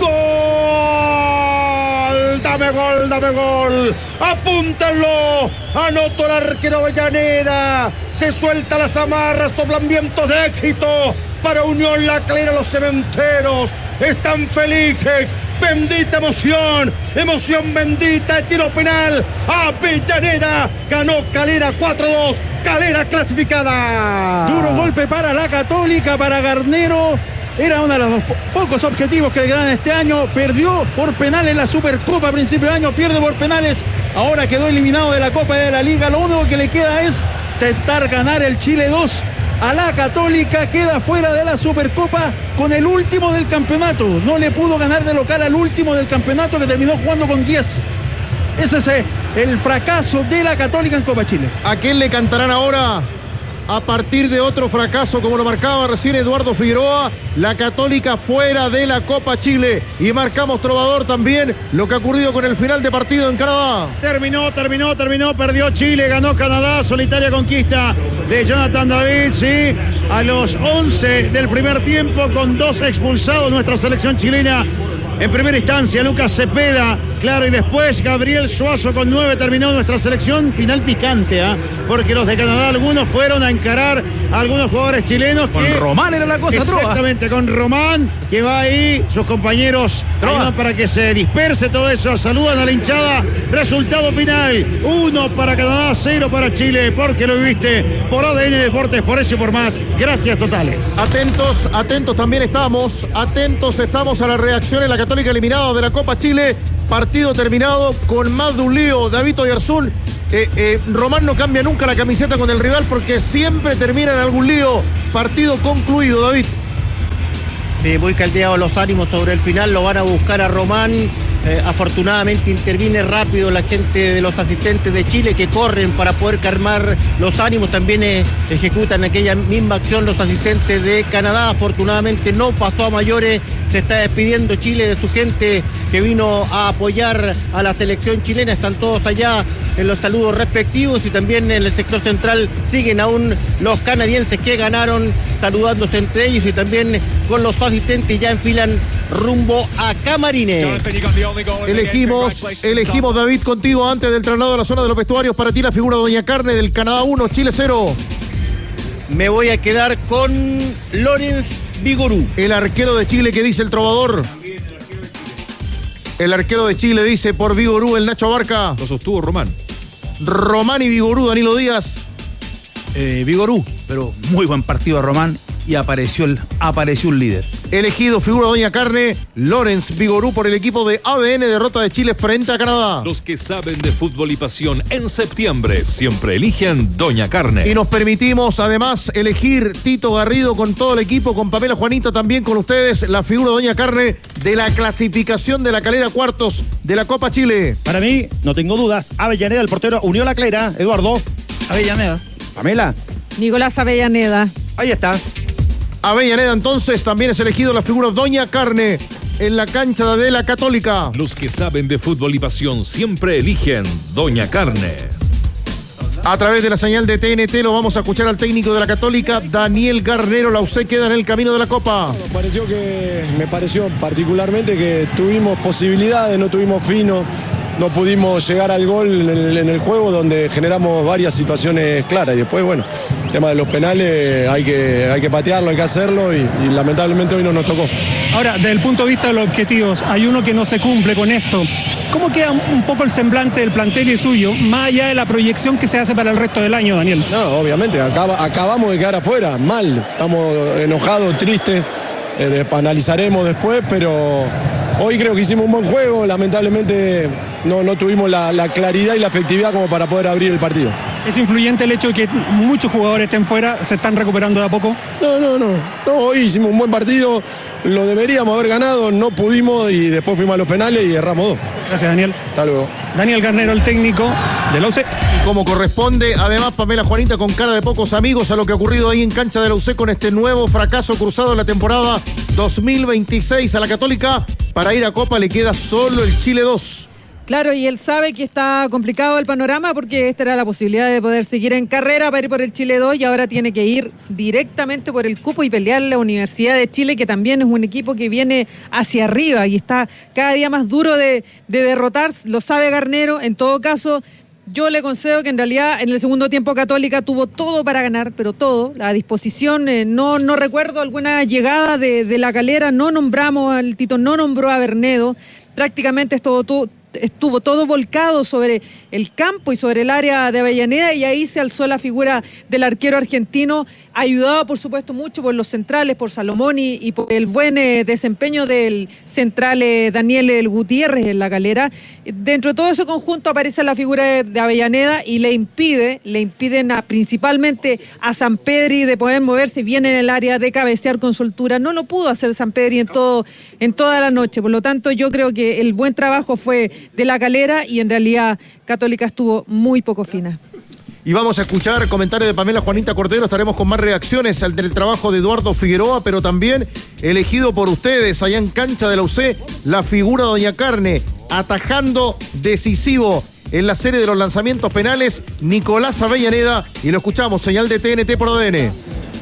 Speaker 8: ¡Gol! Dame gol. Apúntenlo. Anotó el arquero Avellaneda. Se suelta las amarras, soplan vientos de éxito para Unión La Calera. Los Cementeros están felices. Bendita emoción bendita. El tiro penal. Avellaneda ganó Calera 4-2. Calera clasificada.
Speaker 6: Duro golpe para la Católica, para Garnero. Era uno de los pocos objetivos que le quedan este año. Perdió por penales en la Supercopa a principio de año, pierde por penales. Ahora quedó eliminado de la Copa y de la Liga. Lo único que le queda es intentar ganar el Chile 2 a la Católica. Queda fuera de la Supercopa con el último del campeonato. No le pudo ganar de local al último del campeonato, que terminó jugando con 10. Ese es el fracaso de la Católica en Copa Chile.
Speaker 5: ¿A quién le cantarán ahora? A partir de otro fracaso, como lo marcaba recién Eduardo Figueroa, la Católica fuera de la Copa Chile. Y marcamos, Trovador, también lo que ha ocurrido con el final de partido en Canadá.
Speaker 2: Terminó, perdió Chile, ganó Canadá, solitaria conquista de Jonathan David, sí, a los 11 del primer tiempo, con 2 expulsados nuestra selección chilena. En primera instancia, Lucas Cepeda, claro, y después Gabriel Suazo con 9 terminó nuestra selección. Final picante, porque los de Canadá, algunos fueron a encarar a algunos jugadores chilenos.
Speaker 4: Con Román era la cosa,
Speaker 2: exactamente, con Román, que va ahí, sus compañeros ayudan para que se disperse todo eso. Saludan a la hinchada. Resultado final: 1 para Canadá, 0 para Chile, porque lo viviste por ADN Deportes, por eso y por más. Gracias totales.
Speaker 5: Atentos también estamos a la reacción en la Católica eliminada de la Copa Chile partido terminado con más de un lío. David Oyarzún, Román no cambia nunca la camiseta con el rival porque siempre termina en algún lío. Partido concluido, David.
Speaker 1: Sí, muy caldeados los ánimos sobre el final, lo van a buscar a Román. Afortunadamente interviene rápido la gente de los asistentes de Chile que corren para poder calmar los ánimos. También ejecutan aquella misma acción los asistentes de Canadá. Afortunadamente no pasó a mayores. Se está despidiendo Chile de su gente que vino a apoyar a la selección chilena. Están todos allá en los saludos respectivos y también en el sector central siguen aún los canadienses que ganaron, saludándose entre ellos y también con los asistentes ya enfilan rumbo a camarines.
Speaker 5: Elegimos David contigo antes del traslado a la zona de los vestuarios. Para ti la figura de Doña Carne del Canadá 1, Chile 0.
Speaker 1: Me voy a quedar con Lorenz Vigorú.
Speaker 5: El arquero de Chile, ¿qué dice el trovador? El arquero de Chile dice por Vigorú, el Nacho Abarca.
Speaker 3: Lo sostuvo Román.
Speaker 5: Román y Vigorú, Danilo Díaz.
Speaker 4: Vigorú, pero muy buen partido de Román y apareció un líder.
Speaker 5: Elegido figura Doña Carne, Lorenz Vigorú por el equipo de ADN, derrota de Chile frente a Canadá.
Speaker 3: Los que saben de fútbol y pasión en septiembre siempre eligen Doña Carne.
Speaker 5: Y nos permitimos además elegir Tito Garrido con todo el equipo, con Pamela Juanito también con ustedes, la figura Doña Carne de la clasificación de la Calera cuartos de la Copa Chile.
Speaker 8: Para mí, no tengo dudas, Avellaneda, el portero, unió la Calera. Eduardo.
Speaker 4: Avellaneda.
Speaker 8: Pamela.
Speaker 7: Nicolás Avellaneda.
Speaker 8: Ahí está.
Speaker 5: Avellaneda entonces también es elegido la figura Doña Carne en la cancha de la Católica.
Speaker 3: Los que saben de fútbol y pasión siempre eligen Doña Carne.
Speaker 5: A través de la señal de TNT lo vamos a escuchar al técnico de la Católica, Daniel Garnero. La UC queda en el camino de la Copa.
Speaker 9: Me pareció particularmente que tuvimos posibilidades, no tuvimos fino. No pudimos llegar al gol en el juego donde generamos varias situaciones claras. Y después, bueno, el tema de los penales hay que patearlo, hay que hacerlo y lamentablemente hoy no nos tocó.
Speaker 10: Ahora, desde el punto de vista de los objetivos, hay uno que no se cumple con esto. ¿Cómo queda un poco el semblante del plantel y suyo, más allá de la proyección que se hace para el resto del año, Daniel?
Speaker 9: No, obviamente, acabamos de quedar afuera, mal. Estamos enojados, tristes, analizaremos después, pero hoy creo que hicimos un buen juego, lamentablemente no tuvimos la claridad y la efectividad como para poder abrir el partido.
Speaker 10: ¿Es influyente el hecho de que muchos jugadores estén fuera, se están recuperando de a poco?
Speaker 9: No, hoy hicimos un buen partido, lo deberíamos haber ganado, no pudimos y después fuimos a los penales y erramos 2.
Speaker 10: Gracias, Daniel.
Speaker 9: Hasta luego.
Speaker 10: Daniel Garnero, el técnico de la UC.
Speaker 5: Y como corresponde, además Pamela Juanita con cara de pocos amigos a lo que ha ocurrido ahí en cancha de la UC con este nuevo fracaso cruzado en la temporada 2026 a la Católica. Para ir a Copa le queda solo el Chile 2.
Speaker 7: Claro, y él sabe que está complicado el panorama porque esta era la posibilidad de poder seguir en carrera para ir por el Chile 2 y ahora tiene que ir directamente por el cupo y pelear la Universidad de Chile, que también es un equipo que viene hacia arriba y está cada día más duro de derrotar, lo sabe Garnero. En todo caso, yo le concedo que en realidad en el segundo tiempo Católica tuvo todo para ganar, pero todo, la disposición, no recuerdo alguna llegada de la Calera, no nombramos al Tito, no nombró a Bernedo, prácticamente estuvo todo volcado sobre el campo y sobre el área de Avellaneda y ahí se alzó la figura del arquero argentino, ayudado por supuesto mucho por los centrales, por Salomón y por el buen desempeño del central Daniel El Gutiérrez en la Calera. Dentro de todo ese conjunto aparece la figura de Avellaneda y le impiden principalmente a Sampedri de poder moverse bien en el área, de cabecear con soltura. No lo pudo hacer Sampedri en toda la noche, por lo tanto yo creo que el buen trabajo fue de la Calera y en realidad Católica estuvo muy poco fina.
Speaker 5: Y vamos a escuchar comentarios de Pamela Juanita Cordero. Estaremos con más reacciones al del trabajo de Eduardo Figueroa, pero también elegido por ustedes allá en cancha de la UC, la figura Doña Carne, atajando decisivo en la serie de los lanzamientos penales, Nicolás Avellaneda, y lo escuchamos, señal de TNT por ADN.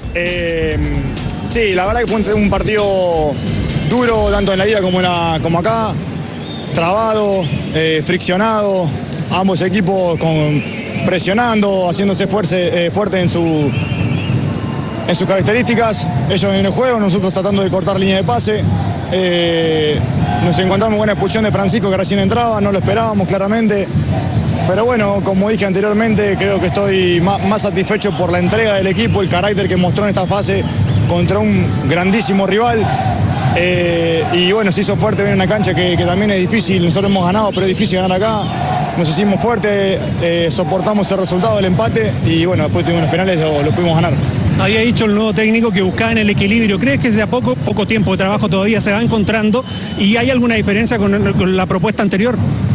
Speaker 11: Sí, la verdad que fue un partido duro, tanto en la ida como acá. Trabado, friccionado, ambos equipos presionando, haciéndose fuerte en sus características, ellos en el juego, nosotros tratando de cortar línea de pase. Nos encontramos con una expulsión de Francisco que recién entraba, no lo esperábamos claramente, pero bueno, como dije anteriormente, creo que estoy más satisfecho por la entrega del equipo, el carácter que mostró en esta fase contra un grandísimo rival. Y bueno, se hizo fuerte en una cancha que también es difícil. Nosotros hemos ganado, pero es difícil ganar acá. Nos hicimos fuertes, soportamos el resultado del empate y bueno, después tuvimos los penales, lo pudimos ganar.
Speaker 10: Había dicho el nuevo técnico que buscaban el equilibrio. ¿Crees que sea poco tiempo de trabajo todavía se va encontrando? ¿Y hay alguna diferencia con la propuesta anterior?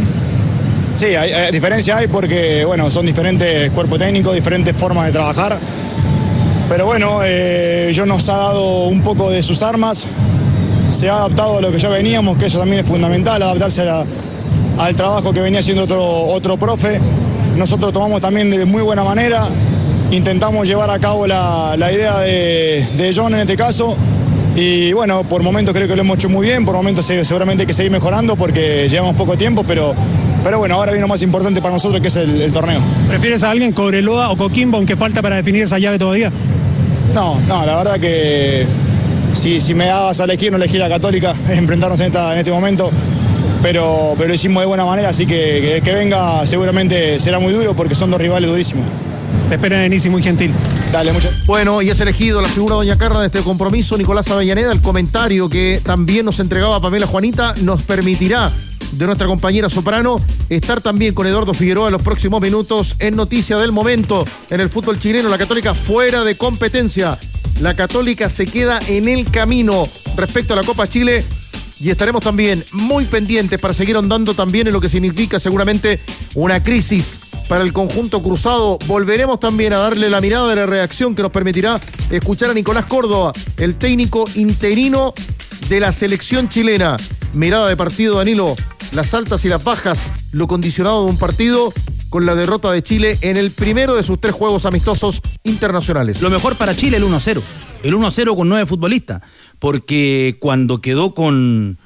Speaker 11: Sí, diferencia hay porque, bueno, son diferentes cuerpos técnicos, diferentes formas de trabajar. Pero bueno, ellos nos ha dado un poco de sus armas. Se ha adaptado a lo que ya veníamos, que eso también es fundamental, adaptarse al trabajo que venía haciendo otro profe. Nosotros tomamos también de muy buena manera. Intentamos llevar a cabo la idea de John en este caso y bueno, por momentos creo que lo hemos hecho muy bien, por momentos seguramente hay que seguir mejorando porque llevamos poco tiempo, pero bueno, ahora viene lo más importante para nosotros que es el torneo.
Speaker 10: ¿Prefieres a alguien, Cobreloa o Coquimbo, aunque falta para definir esa llave todavía?
Speaker 11: No, la verdad que si me dabas a elegir, no elegir a Católica, enfrentarnos en este momento, pero lo hicimos de buena manera, así que venga seguramente será muy duro porque son dos rivales durísimos.
Speaker 10: Te espera Denis y muy gentil.
Speaker 11: Dale, muchas.
Speaker 5: Bueno, y es elegido la figura Doña Carla de este compromiso, Nicolás Avellaneda. El comentario que también nos entregaba Pamela Juanita nos permitirá, de nuestra compañera soprano, estar también con Eduardo Figueroa en los próximos minutos en Noticia del Momento. En el fútbol chileno, la Católica fuera de competencia. La Católica se queda en el camino respecto a la Copa Chile. Y estaremos también muy pendientes para seguir ahondando también en lo que significa seguramente una crisis para el conjunto cruzado. Volveremos también a darle la mirada de la reacción que nos permitirá escuchar a Nicolás Córdoba, el técnico interino de la selección chilena. Mirada de partido, Danilo, las altas y las bajas, lo condicionado de un partido con la derrota de Chile en el primero de sus 3 juegos amistosos internacionales.
Speaker 4: Lo mejor para Chile, el 1-0. El 1-0 con 9 futbolistas, porque cuando quedó con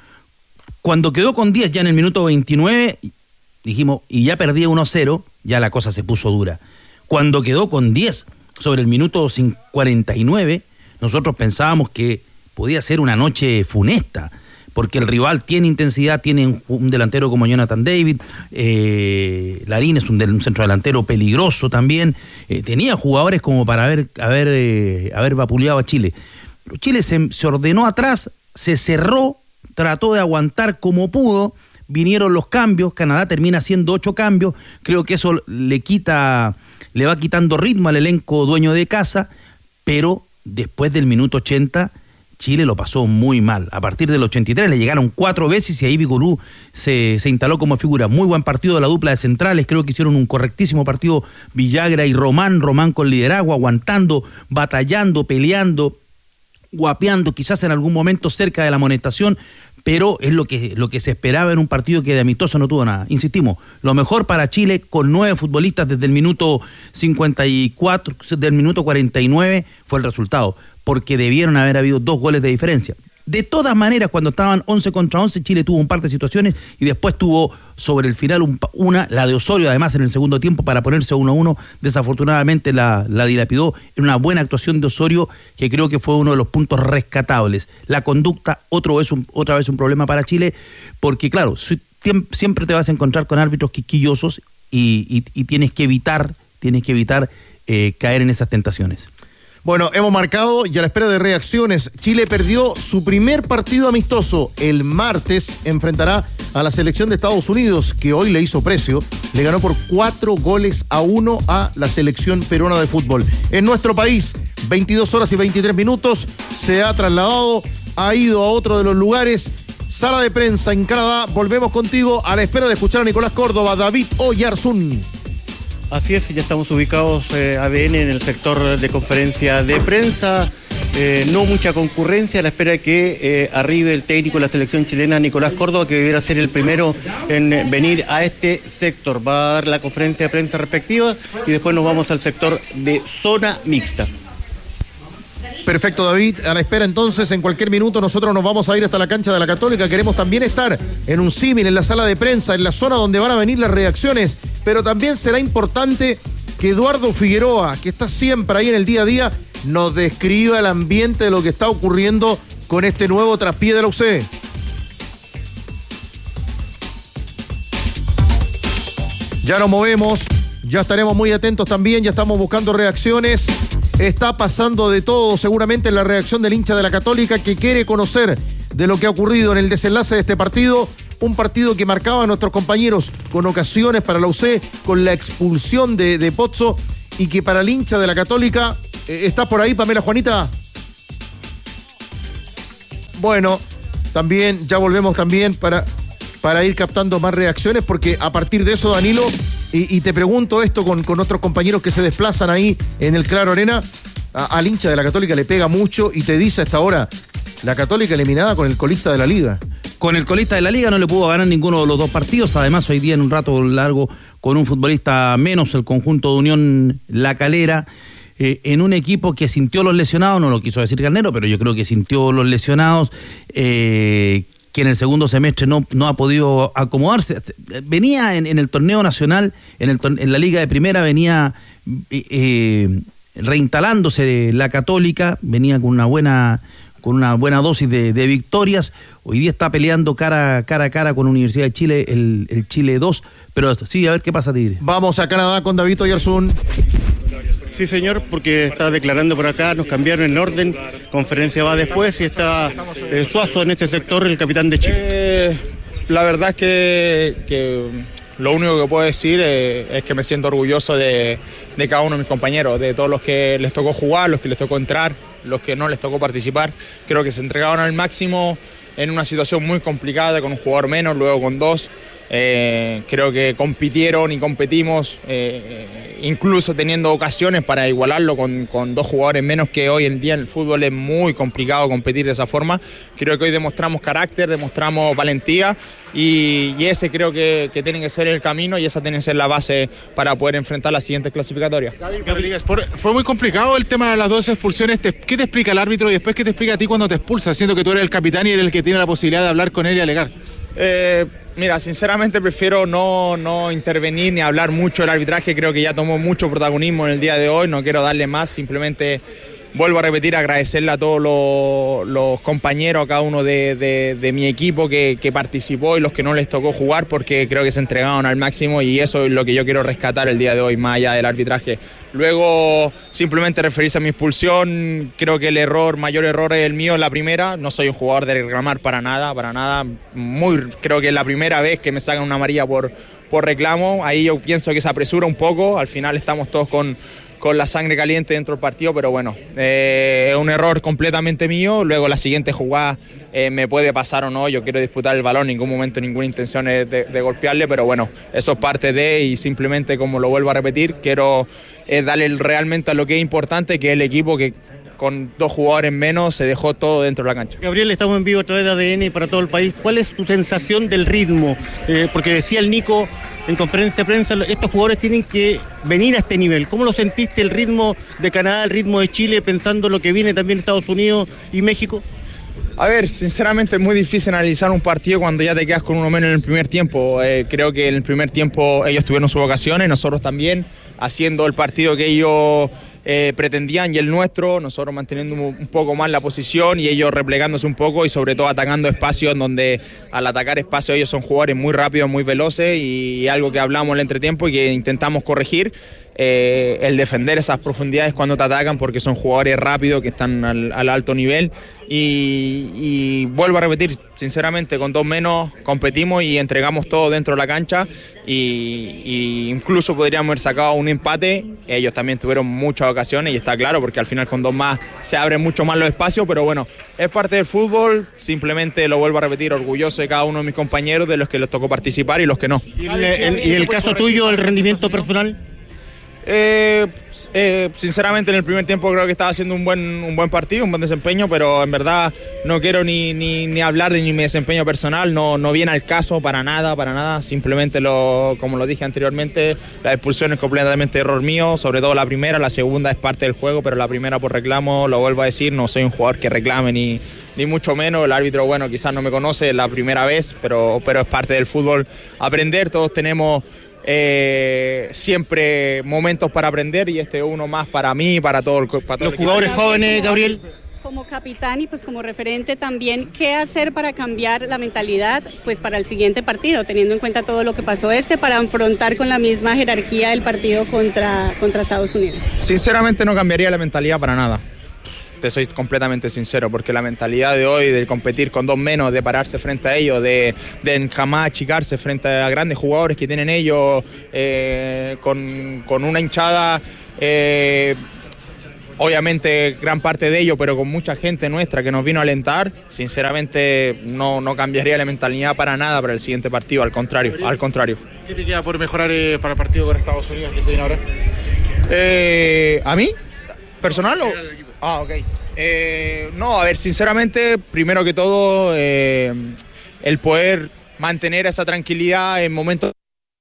Speaker 4: 10 ya en el minuto 29, dijimos, y ya perdía 1-0, ya la cosa se puso dura. Cuando quedó con 10 sobre el minuto 49, nosotros pensábamos que podía ser una noche funesta, porque el rival tiene intensidad, tiene un delantero como Jonathan David, Larín es un centro delantero peligroso también, tenía jugadores como para haber vapuleado a Chile. Chile se ordenó atrás, se cerró, trató de aguantar como pudo, vinieron los cambios, Canadá termina haciendo 8 cambios, creo que eso le va quitando ritmo al elenco dueño de casa, pero después del minuto 80 Chile lo pasó muy mal. A partir del 83 le llegaron 4 veces y ahí Vigorú se instaló como figura. Muy buen partido de la dupla de centrales, creo que hicieron un correctísimo partido Villagra y Román con liderazgo, aguantando, batallando, peleando, guapeando, quizás en algún momento cerca de la amonestación, pero es lo que se esperaba en un partido que de amistoso no tuvo nada. Insistimos, lo mejor para Chile con 9 futbolistas desde el minuto 54, del minuto 49 fue el resultado, porque debieron haber habido 2 goles de diferencia. De todas maneras, cuando estaban 11 contra 11, Chile tuvo un par de situaciones y después tuvo sobre el final la de Osorio, además en el segundo tiempo, para ponerse 1-1. Desafortunadamente la dilapidó en una buena actuación de Osorio, que creo que fue uno de los puntos rescatables. La conducta, otra vez un problema para Chile, porque claro, siempre te vas a encontrar con árbitros quisquillosos y tienes que evitar caer en esas tentaciones.
Speaker 5: Bueno, hemos marcado y a la espera de reacciones. Chile perdió su primer partido amistoso. El martes enfrentará a la selección de Estados Unidos, que hoy le hizo precio. Le ganó por 4-1 a la selección peruana de fútbol. En nuestro país, 22 horas y 23 minutos, se ha trasladado, ha ido a otro de los lugares. Sala de prensa en Canadá. Volvemos contigo a la espera de escuchar a Nicolás Córdoba, David Oyarzún.
Speaker 1: Así es, ya estamos ubicados ADN en el sector de conferencia de prensa, no mucha concurrencia a la espera de que arribe el técnico de la selección chilena, Nicolás Córdoba, que debiera ser el primero en venir a este sector. Va a dar la conferencia de prensa respectiva y después nos vamos al sector de zona mixta.
Speaker 5: Perfecto, David. A la espera entonces, en cualquier minuto nosotros nos vamos a ir hasta la cancha de la Católica. Queremos también estar en un símil, en la sala de prensa, en la zona donde van a venir las reacciones, pero también será importante que Eduardo Figueroa, que está siempre ahí en el día a día, nos describa el ambiente de lo que está ocurriendo con este nuevo traspié de la UC. Ya nos movemos, ya estaremos muy atentos también, ya estamos buscando reacciones. Está pasando de todo seguramente en la reacción del hincha de la Católica, que quiere conocer de lo que ha ocurrido en el desenlace de este partido. Un partido que marcaba a nuestros compañeros con ocasiones para la UC, con la expulsión de Pozzo, y que para el hincha de la Católica, ¿estás por ahí, Pamela Juanita? Bueno, también, ya volvemos también para ir captando más reacciones, porque a partir de eso, Danilo, y te pregunto esto con nuestros compañeros que se desplazan ahí en el Claro Arena, al hincha de la Católica le pega mucho y te dice hasta ahora, la Católica eliminada con el colista de la Liga.
Speaker 4: Con el colista de la Liga no le pudo ganar ninguno de los dos partidos. Además, hoy día en un rato largo con un futbolista menos, el conjunto de Unión La Calera, en un equipo que sintió los lesionados, no lo quiso decir Garnero, pero yo creo que sintió los lesionados, que en el segundo semestre no ha podido acomodarse. Venía en el torneo nacional, en la Liga de Primera, venía reinstalándose la Católica, venía con una buena dosis de victorias. Hoy día está peleando cara a cara con Universidad de Chile, el Chile 2, pero sí, a ver qué pasa, Tigre.
Speaker 5: Vamos a Canadá con David Oyarzún.
Speaker 1: Sí, señor, porque está declarando por acá, nos cambiaron el orden, conferencia va después y está Suazo en este sector, el capitán de Chile.
Speaker 12: La verdad es que lo único que puedo decir es que me siento orgulloso de cada uno de mis compañeros, de todos los que les tocó jugar, los que les tocó entrar, los que no les tocó participar. Creo que se entregaron al máximo en una situación muy complicada, con un jugador menos, luego con dos. Creo que compitieron y competimos, incluso teniendo ocasiones para igualarlo con dos jugadores menos, que hoy en día en el fútbol es muy complicado competir de esa forma. Creo que hoy demostramos carácter, demostramos valentía y ese creo que tiene que ser el camino y esa tiene que ser la base para poder enfrentar las siguientes clasificatorias.
Speaker 13: Fue muy complicado el tema de las dos expulsiones. ¿Qué te explica el árbitro y después qué te explica a ti cuando te expulsa, siendo que tú eres el capitán y eres el que tiene la posibilidad de hablar con él y alegar?
Speaker 12: Mira, sinceramente prefiero no intervenir ni hablar mucho del arbitraje. Creo que ya tomó mucho protagonismo en el día de hoy, no quiero darle más, simplemente vuelvo a repetir, agradecerle a todos los compañeros, a cada uno de mi equipo que participó y los que no les tocó jugar, porque creo que se entregaron al máximo y eso es lo que yo quiero rescatar el día de hoy, más allá del arbitraje. Luego, simplemente referirse a mi expulsión, creo que el mayor error es el mío en la primera. No soy un jugador de reclamar para nada. Creo que es la primera vez que me sacan una amarilla por reclamo. Ahí yo pienso que se apresura un poco. Al final estamos todos con la sangre caliente dentro del partido, pero bueno, es un error completamente mío. Luego la siguiente jugada me puede pasar o no, yo quiero disputar el balón, en ningún momento ninguna intención es de golpearle, pero bueno, eso es parte de, y simplemente, como lo vuelvo a repetir, quiero darle realmente a lo que es importante, que es el equipo que con dos jugadores menos se dejó todo dentro de la cancha.
Speaker 1: Gabriel, estamos en vivo a través de ADN para todo el país. ¿Cuál es tu sensación del ritmo? Porque decía el Nico en conferencia de prensa, estos jugadores tienen que venir a este nivel. ¿Cómo lo sentiste, el ritmo de Canadá, el ritmo de Chile, pensando lo que viene también Estados Unidos y México?
Speaker 12: A ver, sinceramente es muy difícil analizar un partido cuando ya te quedas con uno menos en el primer tiempo. Creo que en el primer tiempo ellos tuvieron sus ocasiones, nosotros también, haciendo el partido que ellos pretendían y el nuestro, nosotros manteniendo un poco más la posición y ellos replegándose un poco y sobre todo atacando espacios, donde al atacar espacios ellos son jugadores muy rápidos, muy veloces, y algo que hablamos en el entretiempo y que intentamos corregir. El defender esas profundidades cuando te atacan, porque son jugadores rápidos que están al alto nivel y vuelvo a repetir, sinceramente con dos menos competimos y entregamos todo dentro de la cancha y incluso podríamos haber sacado un empate. Ellos también tuvieron muchas ocasiones y está claro, porque al final con dos más se abren mucho más los espacios, pero bueno, es parte del fútbol. Simplemente lo vuelvo a repetir, orgulloso de cada uno de mis compañeros, de los que les tocó participar y los que no.
Speaker 1: ¿Y el caso tuyo, el rendimiento personal?
Speaker 12: Sinceramente en el primer tiempo creo que estaba haciendo un buen partido, un buen desempeño, pero en verdad no quiero ni hablar de mi desempeño personal, no viene al caso para nada, simplemente como lo dije anteriormente, la expulsión es completamente error mío, sobre todo la primera, la segunda es parte del juego, pero la primera por reclamo, lo vuelvo a decir, no soy un jugador que reclame ni mucho menos. El árbitro, bueno, quizás no me conoce, es la primera vez, pero es parte del fútbol aprender, todos tenemos siempre momentos para aprender y este es uno más para mí, para todo los
Speaker 1: jugadores jóvenes. Gabriel,
Speaker 14: como capitán y pues como referente también, ¿qué hacer para cambiar la mentalidad pues para el siguiente partido, teniendo en cuenta todo lo que pasó para afrontar con la misma jerarquía el partido contra Estados Unidos?
Speaker 12: Sinceramente no cambiaría la mentalidad para nada. te soy completamente sincero, porque la mentalidad de hoy, de competir con 2 menos, de pararse frente a ellos, de jamás achicarse frente a grandes jugadores que tienen ellos, con una hinchada, obviamente gran parte de ello, pero con mucha gente nuestra que nos vino a alentar, sinceramente no cambiaría la mentalidad para nada para el siguiente partido, al contrario.
Speaker 13: ¿Qué te queda por mejorar para el partido con Estados Unidos que se viene ahora?
Speaker 12: ¿A mí? ¿Personal o...? Ah, ok. No, a ver, sinceramente, primero que todo, el poder mantener esa tranquilidad en momentos,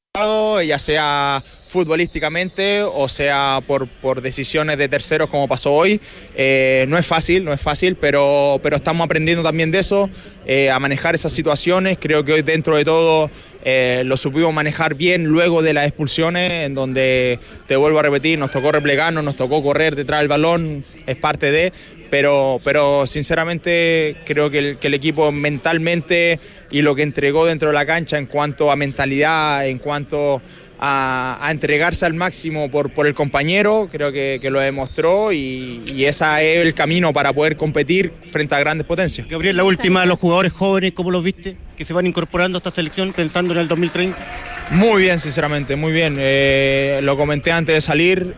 Speaker 12: ya sea futbolísticamente o sea por decisiones de terceros como pasó hoy. No es fácil, pero estamos aprendiendo también de eso, a manejar esas situaciones. Creo que hoy, dentro de todo, lo supimos manejar bien luego de las expulsiones, en donde, te vuelvo a repetir, nos tocó replegarnos, nos tocó correr detrás del balón, es parte de... Pero sinceramente creo que el equipo mentalmente y lo que entregó dentro de la cancha en cuanto a mentalidad, en cuanto a entregarse al máximo por el compañero, creo que lo demostró y ese es el camino para poder competir frente a grandes potencias.
Speaker 1: Gabriel, la última, los jugadores jóvenes, ¿cómo los viste? Que se van incorporando a esta selección pensando en el 2030.
Speaker 12: Muy bien, sinceramente, muy bien. Lo comenté antes de salir.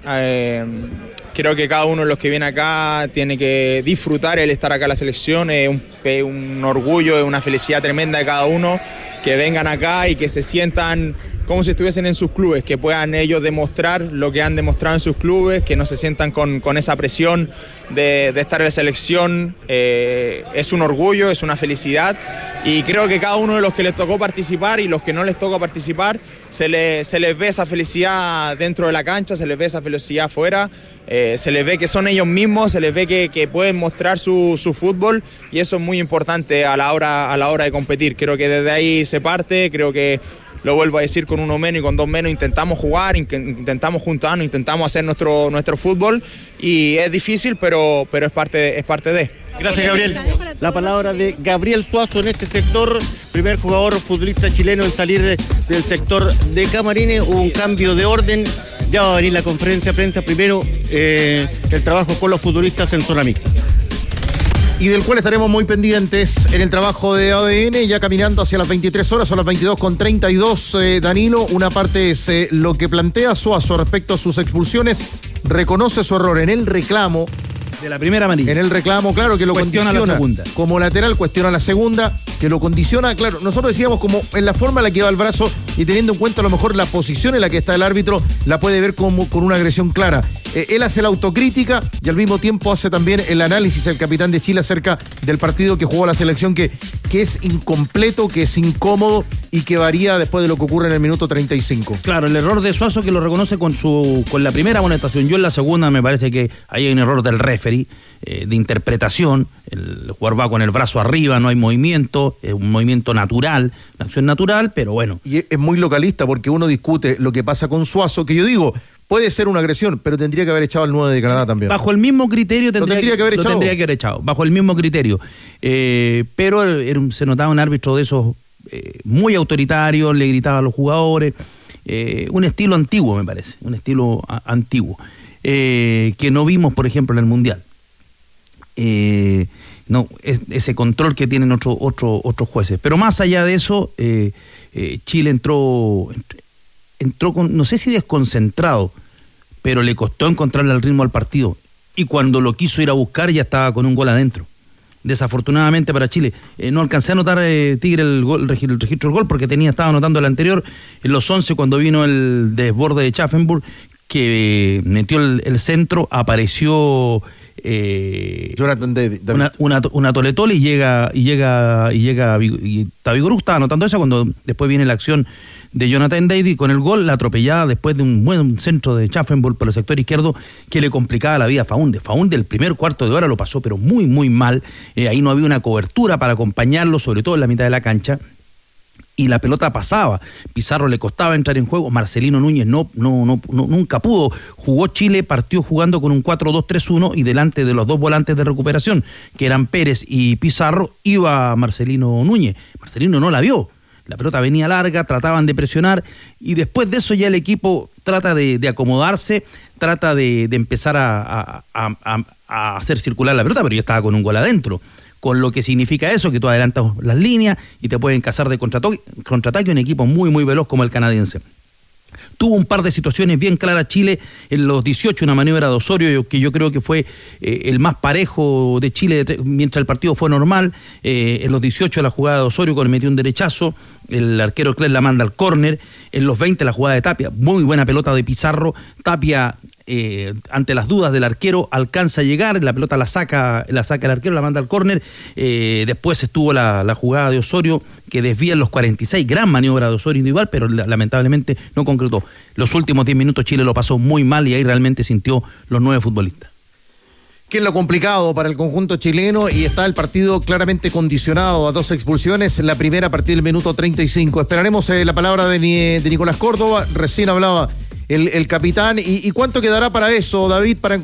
Speaker 12: Creo que cada uno de los que viene acá tiene que disfrutar el estar acá en la selección. Es un orgullo, es una felicidad tremenda de cada uno que vengan acá y que se sientan como si estuviesen en sus clubes, que puedan ellos demostrar lo que han demostrado en sus clubes, que no se sientan con esa presión de estar en la selección. Es un orgullo, es una felicidad, y creo que cada uno de los que les tocó participar y los que no les toca participar, se les ve esa felicidad dentro de la cancha, se les ve esa felicidad afuera, se les ve que son ellos mismos, se les ve que pueden mostrar su fútbol, y eso es muy importante a la hora de competir. Creo que desde ahí se parte, creo que, lo vuelvo a decir, con 1 menos y con 2 menos intentamos jugar, intentamos juntarnos, intentamos hacer nuestro fútbol, y es difícil, pero es parte de.
Speaker 1: Gracias, Gabriel. La palabra de Gabriel Suazo en este sector, primer jugador futbolista chileno en salir del sector de Camarines. Hubo un cambio de orden, ya va a venir la conferencia de prensa. Primero el trabajo con los futbolistas en zona mixta,
Speaker 5: y del cual estaremos muy pendientes en el trabajo de ADN, ya caminando hacia las 23 horas, son las 22:32, Danilo. Una parte es lo que plantea Suazo respecto a sus expulsiones, reconoce su error en el reclamo.
Speaker 4: De la primera amarilla.
Speaker 5: En el reclamo, claro, que lo
Speaker 4: cuestiona
Speaker 5: condiciona.
Speaker 4: La segunda.
Speaker 5: Como lateral, cuestiona la segunda, que lo condiciona, claro. Nosotros decíamos como en la forma en la que va el brazo, y teniendo en cuenta a lo mejor la posición en la que está el árbitro, la puede ver como con una agresión clara. Él hace la autocrítica y al mismo tiempo hace también el análisis, el capitán de Chile, acerca del partido que jugó la selección, que es incompleto, que es incómodo y que varía después de lo que ocurre en el minuto 35.
Speaker 4: Claro, el error de Suazo, que lo reconoce con la primera amonestación. Yo en la segunda me parece que ahí hay un error del referee, de interpretación. El jugador va con el brazo arriba, no hay movimiento, es un movimiento natural, una acción natural, pero bueno.
Speaker 5: Y es muy localista, porque uno discute lo que pasa con Suazo, que yo digo, puede ser una agresión, pero tendría que haber echado al 9 de Canadá también.
Speaker 4: Bajo el mismo criterio tendría que haber echado, bajo el mismo criterio. Pero se notaba un árbitro de esos muy autoritario, le gritaba a los jugadores, un estilo antiguo, me parece, un estilo antiguo, que no vimos, por ejemplo, en el Mundial. No, ese control que tienen otros jueces. Pero más allá de eso, Chile entró con, no sé si desconcentrado, pero le costó encontrarle el ritmo al partido, y cuando lo quiso ir a buscar ya estaba con un gol adentro. Desafortunadamente para Chile, no alcancé a anotar, Tigre, el registro del gol, porque estaba anotando el anterior en los 11 cuando vino el desborde de Schaffenburg, que metió el centro, apareció
Speaker 5: Jonathan David.
Speaker 4: Una toletole y está Vigorú, estaba anotando esa cuando después viene la acción de Jonathan David con el gol, la atropellada después de un buen centro de Schaffenburg por el sector izquierdo que le complicaba la vida a Faúndez. Faúndez el primer cuarto de hora lo pasó pero muy muy mal, ahí no había una cobertura para acompañarlo, sobre todo en la mitad de la cancha, y la pelota pasaba. Pizarro le costaba entrar en juego, Marcelino Núñez nunca pudo. Jugó Chile, partió jugando con un 4-2-3-1 y delante de los dos volantes de recuperación, que eran Pérez y Pizarro, iba Marcelino Núñez. Marcelino no la vio. La pelota venía larga, trataban de presionar, y después de eso ya el equipo trata de acomodarse, trata de empezar a a hacer circular la pelota, pero ya estaba con un gol adentro. Con lo que significa eso, que tú adelantas las líneas y te pueden cazar de contraataque un equipo muy, muy veloz como el canadiense. Tuvo un par de situaciones bien claras Chile en los 18, una maniobra de Osorio que yo creo que fue el más parejo de Chile mientras el partido fue normal. En los 18 la jugada de Osorio cuando metió un derechazo, el arquero Cler la manda al córner. En los 20 la jugada de Tapia, muy buena pelota de Pizarro. Tapia, ante las dudas del arquero, alcanza a llegar, la pelota la saca el arquero, la manda al córner. Después estuvo la jugada de Osorio que desvía en los 46, gran maniobra de Osorio individual, pero lamentablemente no concretó. Los últimos 10 minutos Chile lo pasó muy mal y ahí realmente sintió los 9 futbolistas.
Speaker 5: ¿Qué es lo complicado para el conjunto chileno? Y está el partido claramente condicionado a 2 expulsiones, la primera a partir del minuto 35. Esperaremos la palabra de Nicolás Córdoba, recién hablaba el capitán. ¿Y cuánto quedará para eso, David, para